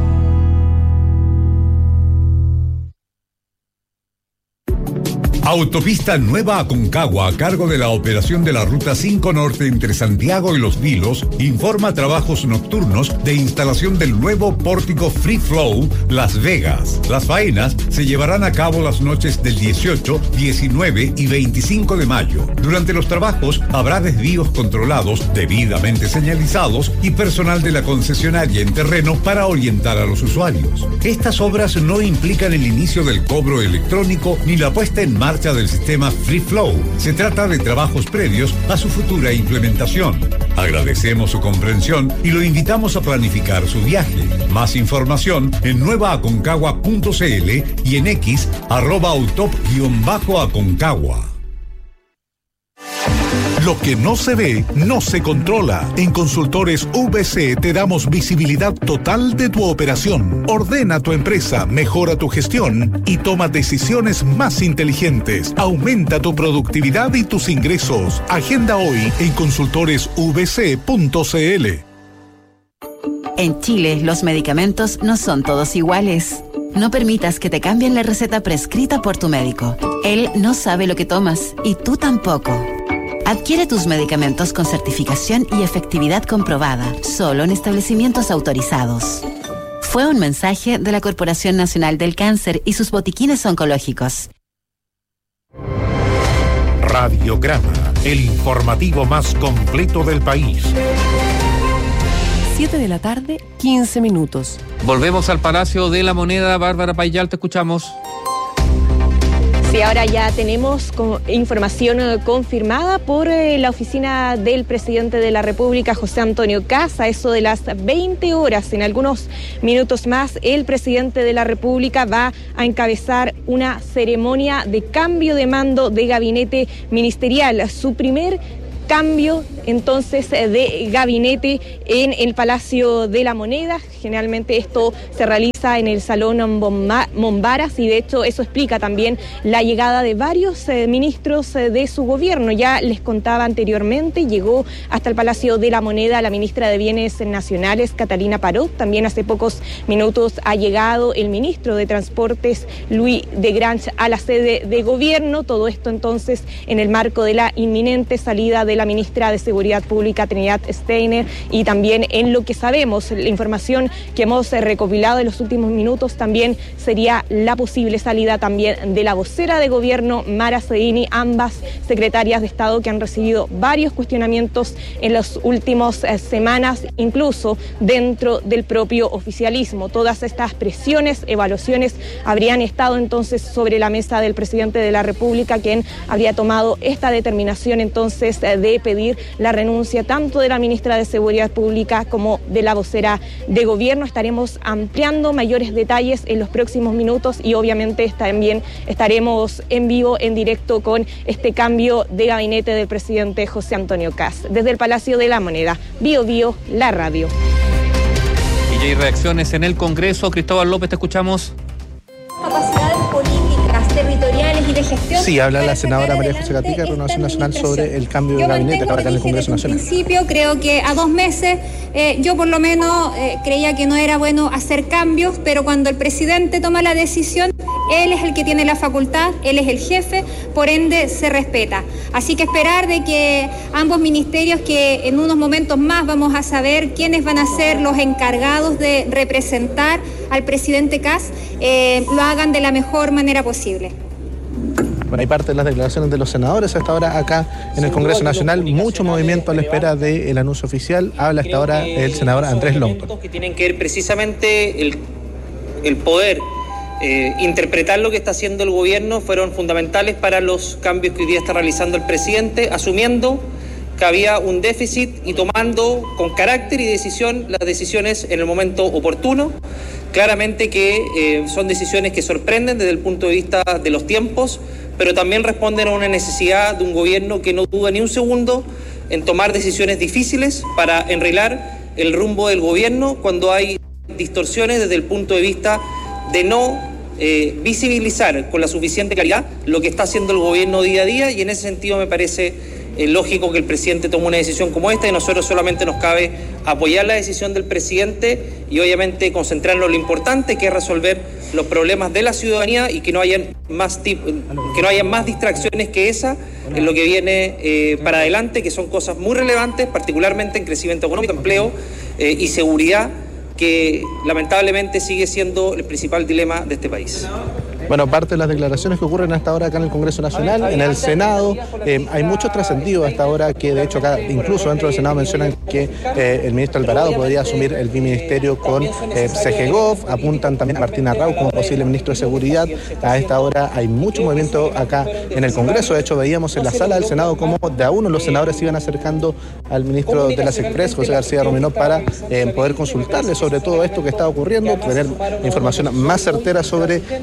Autopista Nueva Aconcagua, a cargo de la operación de la Ruta cinco Norte entre Santiago y Los Vilos, informa trabajos nocturnos de instalación del nuevo pórtico Free Flow Las Vegas. Las faenas se llevarán a cabo las noches del dieciocho, diecinueve y veinticinco de mayo. Durante los trabajos habrá desvíos controlados, debidamente señalizados y personal de la concesionaria en terreno para orientar a los usuarios. Estas obras no implican el inicio del cobro electrónico ni la puesta en marcha del sistema Free Flow. Se trata de trabajos previos a su futura implementación. Agradecemos su comprensión y lo invitamos a planificar su viaje. Más información en nueva aconcagua punto c l y en X arroba autop-aconcagua. Lo que no se ve, no se controla. En Consultores V C te damos visibilidad total de tu operación. Ordena tu empresa, mejora tu gestión y toma decisiones más inteligentes. Aumenta tu productividad y tus ingresos. Agenda hoy en consultores v c punto c l. En Chile, los medicamentos no son todos iguales. No permitas que te cambien la receta prescrita por tu médico. Él no sabe lo que tomas y tú tampoco. Adquiere tus medicamentos con certificación y efectividad comprobada, solo en establecimientos autorizados. Fue un mensaje de la Corporación Nacional del Cáncer y sus botiquines oncológicos. Radiograma, el informativo más completo del país. siete de la tarde, quince minutos. Volvemos al Palacio de la Moneda. Bárbara Payal, te escuchamos. Sí, ahora ya tenemos información confirmada por la oficina del presidente de la República, José Antonio Kast. A eso de las veinte horas, en algunos minutos más, el presidente de la República va a encabezar una ceremonia de cambio de mando de gabinete ministerial. Su primer cambio entonces de gabinete en el Palacio de la Moneda. Generalmente esto se realiza en el Salón Mombaras y de hecho eso explica también la llegada de varios eh, ministros eh, de su gobierno. Ya les contaba anteriormente, llegó hasta el Palacio de la Moneda la ministra de Bienes Nacionales, Catalina Parot. También hace pocos minutos ha llegado el ministro de Transportes, Luis de Grange, a la sede de gobierno. Todo esto entonces en el marco de la inminente salida de la ministra de Seguridad Pública, Trinidad Steiner, y también en lo que sabemos, la información que hemos recopilado en los últimos minutos, también sería la posible salida también de la vocera de gobierno, Mara Cedini, ambas secretarias de Estado que han recibido varios cuestionamientos en las últimas eh, semanas, incluso dentro del propio oficialismo. Todas estas presiones, evaluaciones habrían estado entonces sobre la mesa del presidente de la República, quien habría tomado esta determinación entonces eh, de pedir la renuncia tanto de la ministra de Seguridad Pública como de la vocera de gobierno. Estaremos ampliando mayores detalles en los próximos minutos y obviamente también estaremos en vivo, en directo, con este cambio de gabinete del presidente José Antonio Kast. Desde el Palacio de la Moneda, Bio Bio, la radio. Y hay reacciones en el Congreso. Cristóbal López, te escuchamos. Capacidades políticas, territoriales y de gestión. Sí, habla la senadora María José Gatica, de Renovación Nacional, sobre el cambio de gabinete ahora acá en el Congreso Nacional. En principio, creo que a dos meses, eh, yo por lo menos eh, creía que no era bueno hacer cambios, pero cuando el presidente toma la decisión, él es el que tiene la facultad, él es el jefe, por ende se respeta. Así que esperar de que ambos ministerios, que en unos momentos más vamos a saber quiénes van a ser los encargados de representar al presidente Kast, eh, lo hagan de la mejor manera posible. Bueno, hay parte de las declaraciones de los senadores hasta ahora acá en el Congreso Nacional, mucho movimiento a la espera del anuncio oficial. Habla hasta ahora el senador Andrés Longton. Que tienen que ver precisamente el, el poder eh, interpretar lo que está haciendo el gobierno fueron fundamentales para los cambios que hoy día está realizando el presidente, asumiendo que había un déficit y tomando con carácter y decisión las decisiones en el momento oportuno. Claramente que eh, son decisiones que sorprenden desde el punto de vista de los tiempos, pero también responden a una necesidad de un gobierno que no duda ni un segundo en tomar decisiones difíciles para enrilar el rumbo del gobierno cuando hay distorsiones desde el punto de vista de no eh, visibilizar con la suficiente claridad lo que está haciendo el gobierno día a día, y en ese sentido me parece es lógico que el presidente tome una decisión como esta, y nosotros solamente nos cabe apoyar la decisión del presidente y obviamente concentrarnos en lo importante, que es resolver los problemas de la ciudadanía y que no hayan más tip, que no hayan más distracciones que esa en lo que viene eh, para adelante, que son cosas muy relevantes, particularmente en crecimiento económico, empleo eh, y seguridad, que lamentablemente sigue siendo el principal dilema de este país. Bueno, parte de las declaraciones que ocurren hasta ahora acá en el Congreso Nacional, en el Senado, eh, hay muchos trascendidos hasta ahora que de hecho acá, incluso dentro del Senado mencionan que eh, el ministro Alvarado podría asumir el biministerio con eh, Segegov, apuntan también a Martín Arrau como posible ministro de Seguridad. A esta hora hay mucho movimiento acá en el Congreso, de hecho veíamos en la sala del Senado cómo de a uno los senadores se iban acercando al ministro de las Express, José García Ruminó, para eh, poder consultarle sobre todo esto que está ocurriendo, tener información más certera sobre eh, toda esta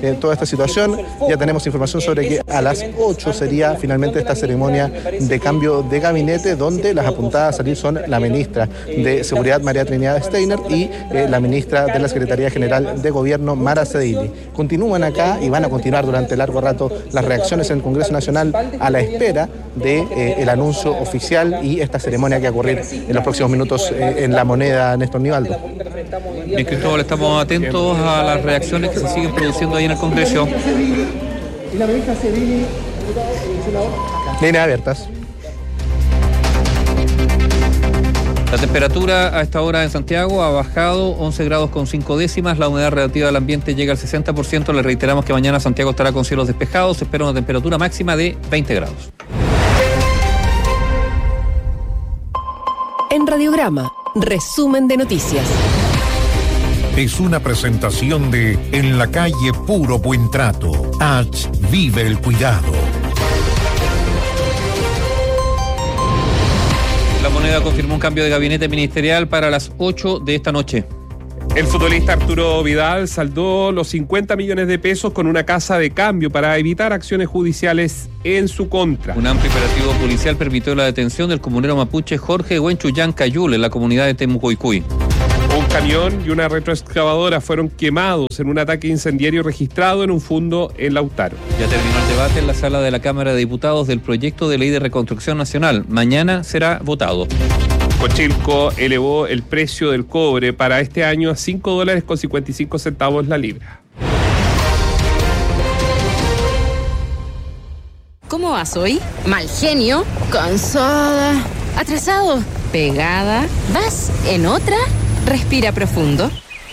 situación. Ya tenemos información sobre que a las ocho sería finalmente esta ceremonia de cambio de gabinete, donde las apuntadas a salir son la ministra de Seguridad, María Trinidad Steiner, y eh, la ministra de la Secretaría General de Gobierno, Mara Cedilli. Continúan acá y van a continuar durante largo rato las reacciones en el Congreso Nacional a la espera de eh, el anuncio oficial y esta ceremonia que va a ocurrir en los próximos minutos eh, en La Moneda, Néstor Nivaldo. Bien, Cristóbal, estamos atentos a las reacciones que se siguen produciendo ahí en el Congreso. Y la ministra Cedilli, líneas abiertas. La temperatura a esta hora en Santiago ha bajado once grados con cinco décimas, la humedad relativa del ambiente llega al sesenta por ciento. Le reiteramos que mañana Santiago estará con cielos despejados, se espera una temperatura máxima de veinte grados. En Radiograma, resumen de noticias. Es una presentación de En la calle Puro Buen Trato. H. Vive el cuidado. La Moneda confirmó un cambio de gabinete ministerial para las ocho de esta noche. El futbolista Arturo Vidal saldó los cincuenta millones de pesos con una casa de cambio para evitar acciones judiciales en su contra. Un amplio operativo policial permitió la detención del comunero mapuche Jorge Huenchuyán Cayul en la comunidad de Temucoicuy. Un camión y una retroexcavadora fueron quemados en un ataque incendiario registrado en un fundo en Lautaro. Ya terminó el debate en la sala de la Cámara de Diputados del proyecto de ley de reconstrucción nacional. Mañana será votado. Cochilco elevó el precio del cobre para este año a cinco dólares con cincuenta y cinco centavos la libra. ¿Cómo vas hoy? Mal genio, cansada, atrasado, pegada. ¿Vas en otra? Respira profundo.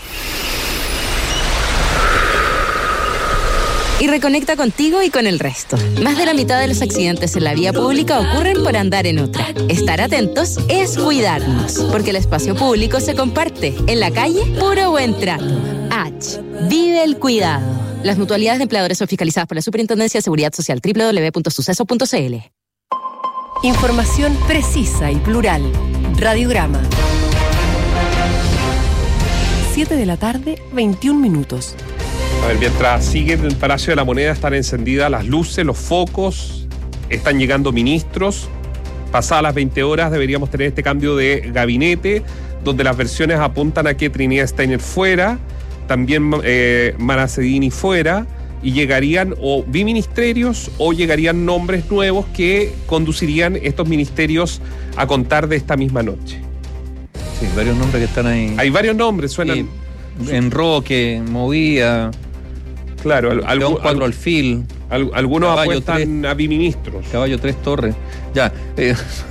Y reconecta contigo y con el resto. Más de la mitad de los accidentes en la vía pública ocurren por andar en otra. Estar atentos es cuidarnos, porque el espacio público se comparte. En la calle, puro buen trato. H. Vive el cuidado. Las mutualidades de empleadores son fiscalizadas por la Superintendencia de Seguridad Social. doble u doble u doble u punto suceso punto c l. Información precisa y plural. Radiograma. siete de la tarde, veintiún minutos. A ver, mientras sigue en el Palacio de la Moneda, están encendidas las luces, los focos, están llegando ministros. Pasadas las veinte horas deberíamos tener este cambio de gabinete, donde las versiones apuntan a que Trinidad Steiner fuera, también eh, Mara Cedilli fuera, y llegarían o biministerios o llegarían nombres nuevos que conducirían estos ministerios a contar de esta misma noche. Sí, varios nombres que están ahí. Hay varios nombres, suenan. Sí, Enroque, Movía. Claro, al, León al, cuatro Alfil. Al, algunos Caballo apuestan tres, a biministros. Caballo tres Torres. Ya, eh,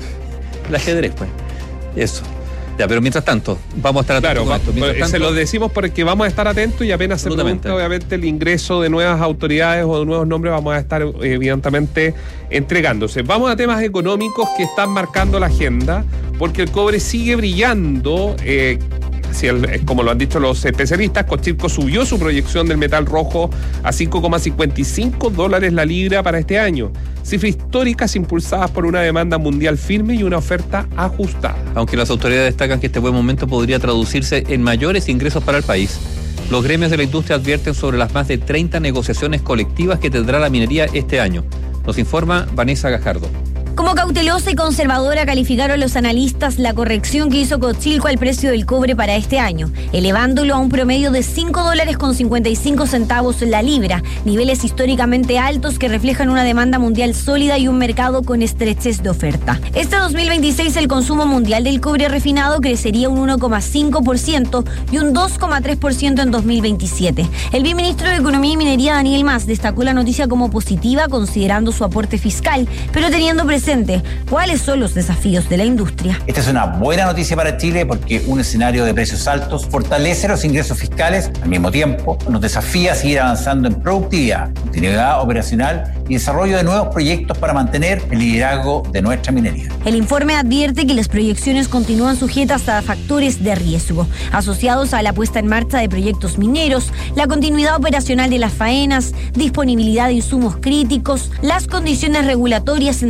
el ajedrez, pues. Eso. Ya, pero mientras tanto, vamos a estar atentos. Claro, con esto. va, tanto, se lo decimos porque vamos a estar atentos y apenas se produzca, obviamente, el ingreso de nuevas autoridades o de nuevos nombres, vamos a estar, evidentemente, entregándose. Vamos a temas económicos que están marcando la agenda, porque el cobre sigue brillando. Eh, Si el, como lo han dicho los especialistas, Cochilco subió su proyección del metal rojo a cinco coma cincuenta y cinco dólares la libra para este año. Cifras históricas impulsadas por una demanda mundial firme y una oferta ajustada. Aunque las autoridades destacan que este buen momento podría traducirse en mayores ingresos para el país, los gremios de la industria advierten sobre las más de treinta negociaciones colectivas que tendrá la minería este año. Nos informa Vanessa Gajardo. Como cautelosa y conservadora calificaron los analistas la corrección que hizo Cochilco al precio del cobre para este año, elevándolo a un promedio de cinco dólares con cincuenta y cinco centavos la libra, niveles históricamente altos que reflejan una demanda mundial sólida y un mercado con estrechez de oferta. Este dos mil veintiséis el consumo mundial del cobre refinado crecería un uno coma cinco por ciento y un dos coma tres por ciento en dos mil veintisiete. El viceministro de Economía y Minería, Daniel Mas, destacó la noticia como positiva considerando su aporte fiscal, pero teniendo presente cuáles son los desafíos de la industria. Esta es una buena noticia para Chile porque un escenario de precios altos fortalece los ingresos fiscales, al mismo tiempo nos desafía a seguir avanzando en productividad, continuidad operacional y desarrollo de nuevos proyectos para mantener el liderazgo de nuestra minería. El informe advierte que las proyecciones continúan sujetas a factores de riesgo, asociados a la puesta en marcha de proyectos mineros, la continuidad operacional de las faenas, disponibilidad de insumos críticos, las condiciones regulatorias, entre otras.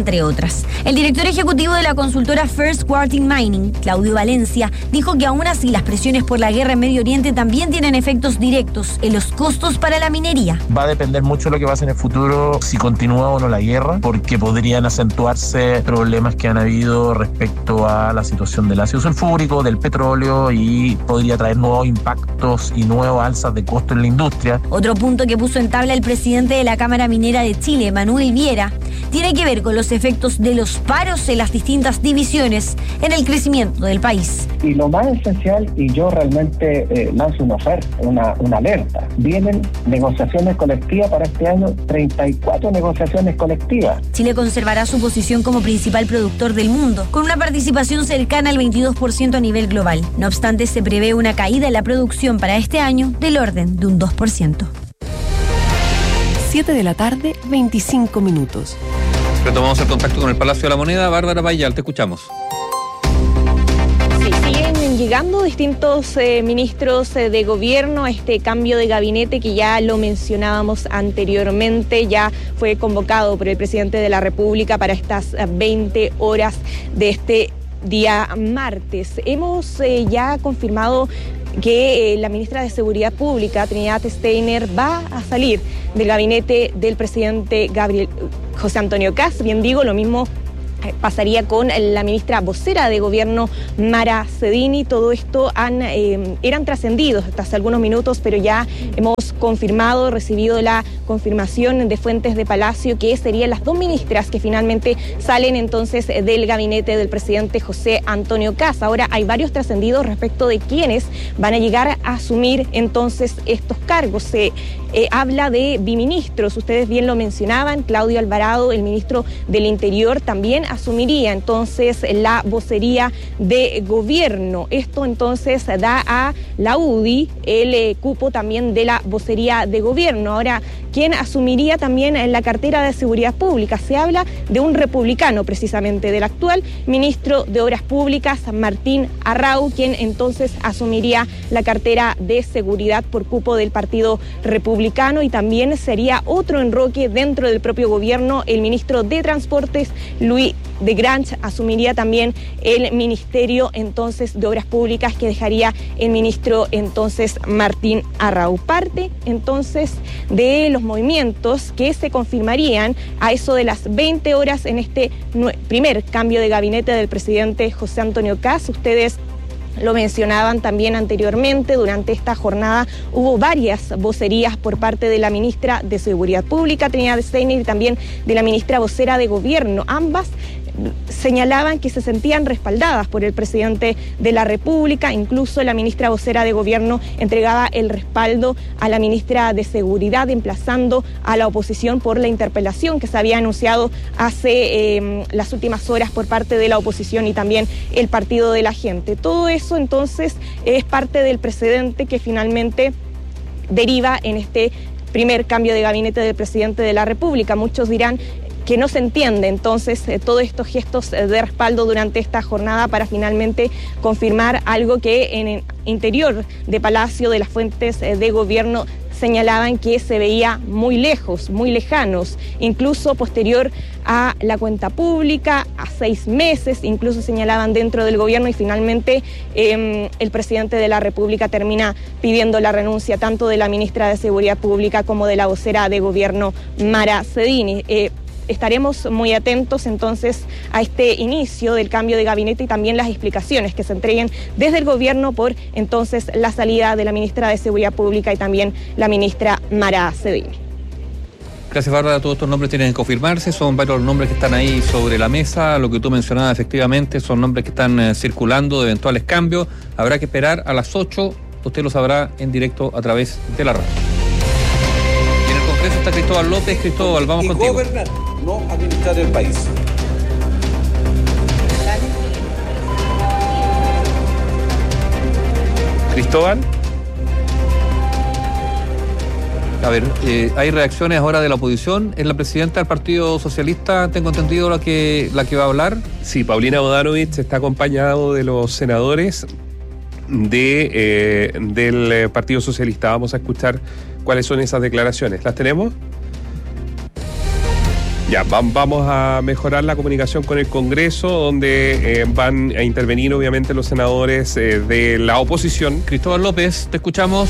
otras. El director ejecutivo de la consultora First Quartile Mining, Claudio Valencia, dijo que aún así las presiones por la guerra en Medio Oriente también tienen efectos directos en los costos para la minería. Va a depender mucho de lo que pase en el futuro, si continúa o no la guerra, porque podrían acentuarse problemas que han habido respecto a la situación del ácido sulfúrico, del petróleo, y podría traer nuevos impactos y nuevas alzas de costo en la industria. Otro punto que puso en tabla el presidente de la Cámara Minera de Chile, Manuel Viera, tiene que ver con los efectos de los paros en las distintas divisiones en el crecimiento del país. Y lo más esencial, y yo realmente eh, lanzo una oferta, una, una alerta, vienen negociaciones colectivas para este año, treinta y cuatro negociaciones colectivas. Chile conservará su posición como principal productor del mundo, con una participación cercana al veintidós por ciento a nivel global. No obstante, se prevé una caída en la producción para este año del orden de un dos por ciento. siete de la tarde, veinticinco minutos. Retomamos el contacto con el Palacio de la Moneda. Bárbara Bayal, te escuchamos. Sí, siguen llegando distintos eh, ministros eh, de gobierno a este cambio de gabinete que ya lo mencionábamos anteriormente. Ya fue convocado por el presidente de la República para estas veinte horas de este día martes. Hemos eh, ya confirmado que eh, la ministra de Seguridad Pública, Trinidad Steiner, va a salir del gabinete del presidente Gabriel José Antonio Kast. Bien digo, lo mismo pasaría con la ministra vocera de gobierno, Mara Cedini. Todo esto han, eh, eran trascendidos hasta hace algunos minutos, pero ya hemos confirmado, recibido la confirmación de fuentes de Palacio que serían las dos ministras que finalmente salen entonces del gabinete del presidente José Antonio Kast. Ahora hay varios trascendidos respecto de quiénes van a llegar a asumir entonces estos cargos. Se eh, habla de biministros, ustedes bien lo mencionaban, Claudio Alvarado, el ministro del Interior, también asumiría entonces la vocería de gobierno. Esto entonces da a la U D I el eh, cupo también de la vocería de gobierno. Ahora, ¿quién asumiría también en la cartera de Seguridad Pública? Se habla de un republicano, precisamente, del actual ministro de Obras Públicas, Martín Arrau, quien entonces asumiría la cartera de Seguridad por cupo del Partido Republicano, y también sería otro enroque dentro del propio gobierno. El ministro de Transportes, Luis de Grange, asumiría también el Ministerio entonces de Obras Públicas, que dejaría el ministro entonces Martín Arrau. Parte entonces de los movimientos que se confirmarían a eso de las veinte horas en este primer cambio de gabinete del presidente José Antonio Kast. Ustedes lo mencionaban también anteriormente, durante esta jornada hubo varias vocerías por parte de la ministra de Seguridad Pública, Trinidad Steiner, y también de la ministra vocera de Gobierno. Ambas señalaban que se sentían respaldadas por el presidente de la República. Incluso la ministra vocera de Gobierno entregaba el respaldo a la ministra de Seguridad, emplazando a la oposición por la interpelación que se había anunciado hace eh, las últimas horas por parte de la oposición y también el Partido de la Gente. Todo eso entonces es parte del precedente que finalmente deriva en este primer cambio de gabinete del presidente de la República. Muchos dirán que no se entiende entonces eh, todos estos gestos eh, de respaldo durante esta jornada para finalmente confirmar algo que en el interior de Palacio, de las fuentes eh, de gobierno, señalaban que se veía muy lejos, muy lejanos, incluso posterior a la cuenta pública, a seis meses, incluso señalaban dentro del gobierno, y finalmente eh, el presidente de la República termina pidiendo la renuncia tanto de la ministra de Seguridad Pública como de la vocera de gobierno, Mara Cedini. Eh, Estaremos muy atentos entonces a este inicio del cambio de gabinete y también las explicaciones que se entreguen desde el gobierno por entonces la salida de la ministra de Seguridad Pública y también la ministra Mara Cedini. Gracias, Bárbara. Todos estos nombres tienen que confirmarse, son varios nombres que están ahí sobre la mesa. Lo que tú mencionabas, efectivamente, son nombres que están eh, circulando de eventuales cambios. Habrá que esperar a las ocho, usted lo sabrá en directo a través de la radio. Y en el Congreso está Cristóbal López. Cristóbal, vamos y contigo. Gobernar, no administrar el país. Cristóbal. A ver, eh, hay reacciones ahora de la oposición. ¿Es la presidenta del Partido Socialista, tengo entendido, la que la que va a hablar? Sí, Paulina Bodanovich está acompañado de los senadores de eh, del Partido Socialista. Vamos a escuchar cuáles son esas declaraciones. ¿Las tenemos? Ya, vamos a mejorar la comunicación con el Congreso, donde eh, van a intervenir obviamente los senadores eh, de la oposición. Cristóbal López, te escuchamos.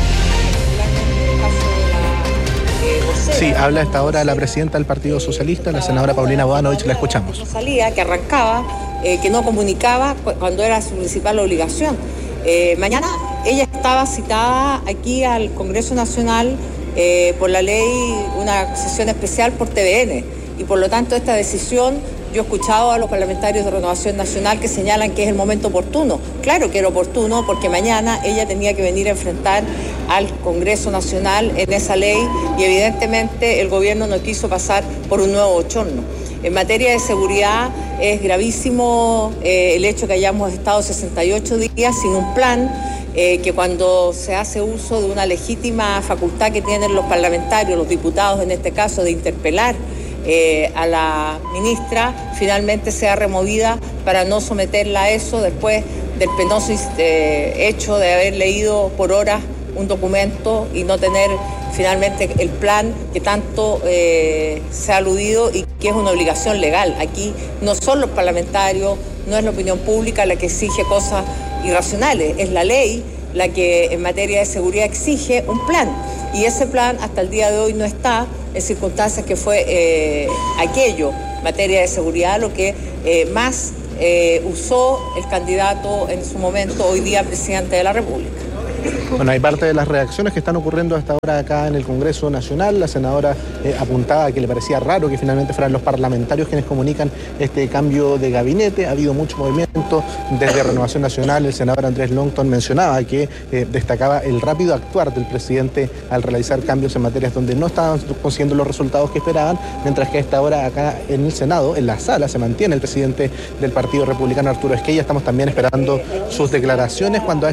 Sí, habla a esta hora la presidenta del Partido Socialista, la senadora Paulina Bodanovich, la escuchamos. Salía, que arrancaba, eh, que no comunicaba cuando era su principal obligación. Eh, mañana ella estaba citada aquí al Congreso Nacional eh, por la ley, una sesión especial por T V N, y por lo tanto esta decisión, yo he escuchado a los parlamentarios de Renovación Nacional que señalan que es el momento oportuno. Claro que era oportuno porque mañana ella tenía que venir a enfrentar al Congreso Nacional en esa ley y evidentemente el gobierno no quiso pasar por un nuevo bochorno. En materia de seguridad es gravísimo eh, el hecho que hayamos estado sesenta y ocho días sin un plan, eh, que cuando se hace uso de una legítima facultad que tienen los parlamentarios, los diputados en este caso, de interpelar eh, a la ministra, finalmente sea removida para no someterla a eso después del penoso eh, hecho de haber leído por horas un documento y no tener finalmente el plan que tanto eh, se ha aludido y que es una obligación legal. Aquí no son los parlamentarios, no es la opinión pública la que exige cosas irracionales, es la ley la que en materia de seguridad exige un plan. Y ese plan hasta el día de hoy no está en circunstancias que fue eh, aquello, materia de seguridad, lo que eh, más eh, usó el candidato en su momento, hoy día presidente de la República. Bueno, hay parte de las reacciones que están ocurriendo hasta ahora acá en el Congreso Nacional. La senadora eh, apuntaba que le parecía raro que finalmente fueran los parlamentarios quienes comunican este cambio de gabinete. Ha habido mucho movimiento desde Renovación Nacional. El senador Andrés Longton mencionaba que eh, destacaba el rápido actuar del presidente al realizar cambios en materias donde no estaban consiguiendo los resultados que esperaban, mientras que a esta hora acá en el Senado, en la sala, se mantiene el presidente del Partido Republicano, Arturo Esquella. Estamos también esperando sus declaraciones cuando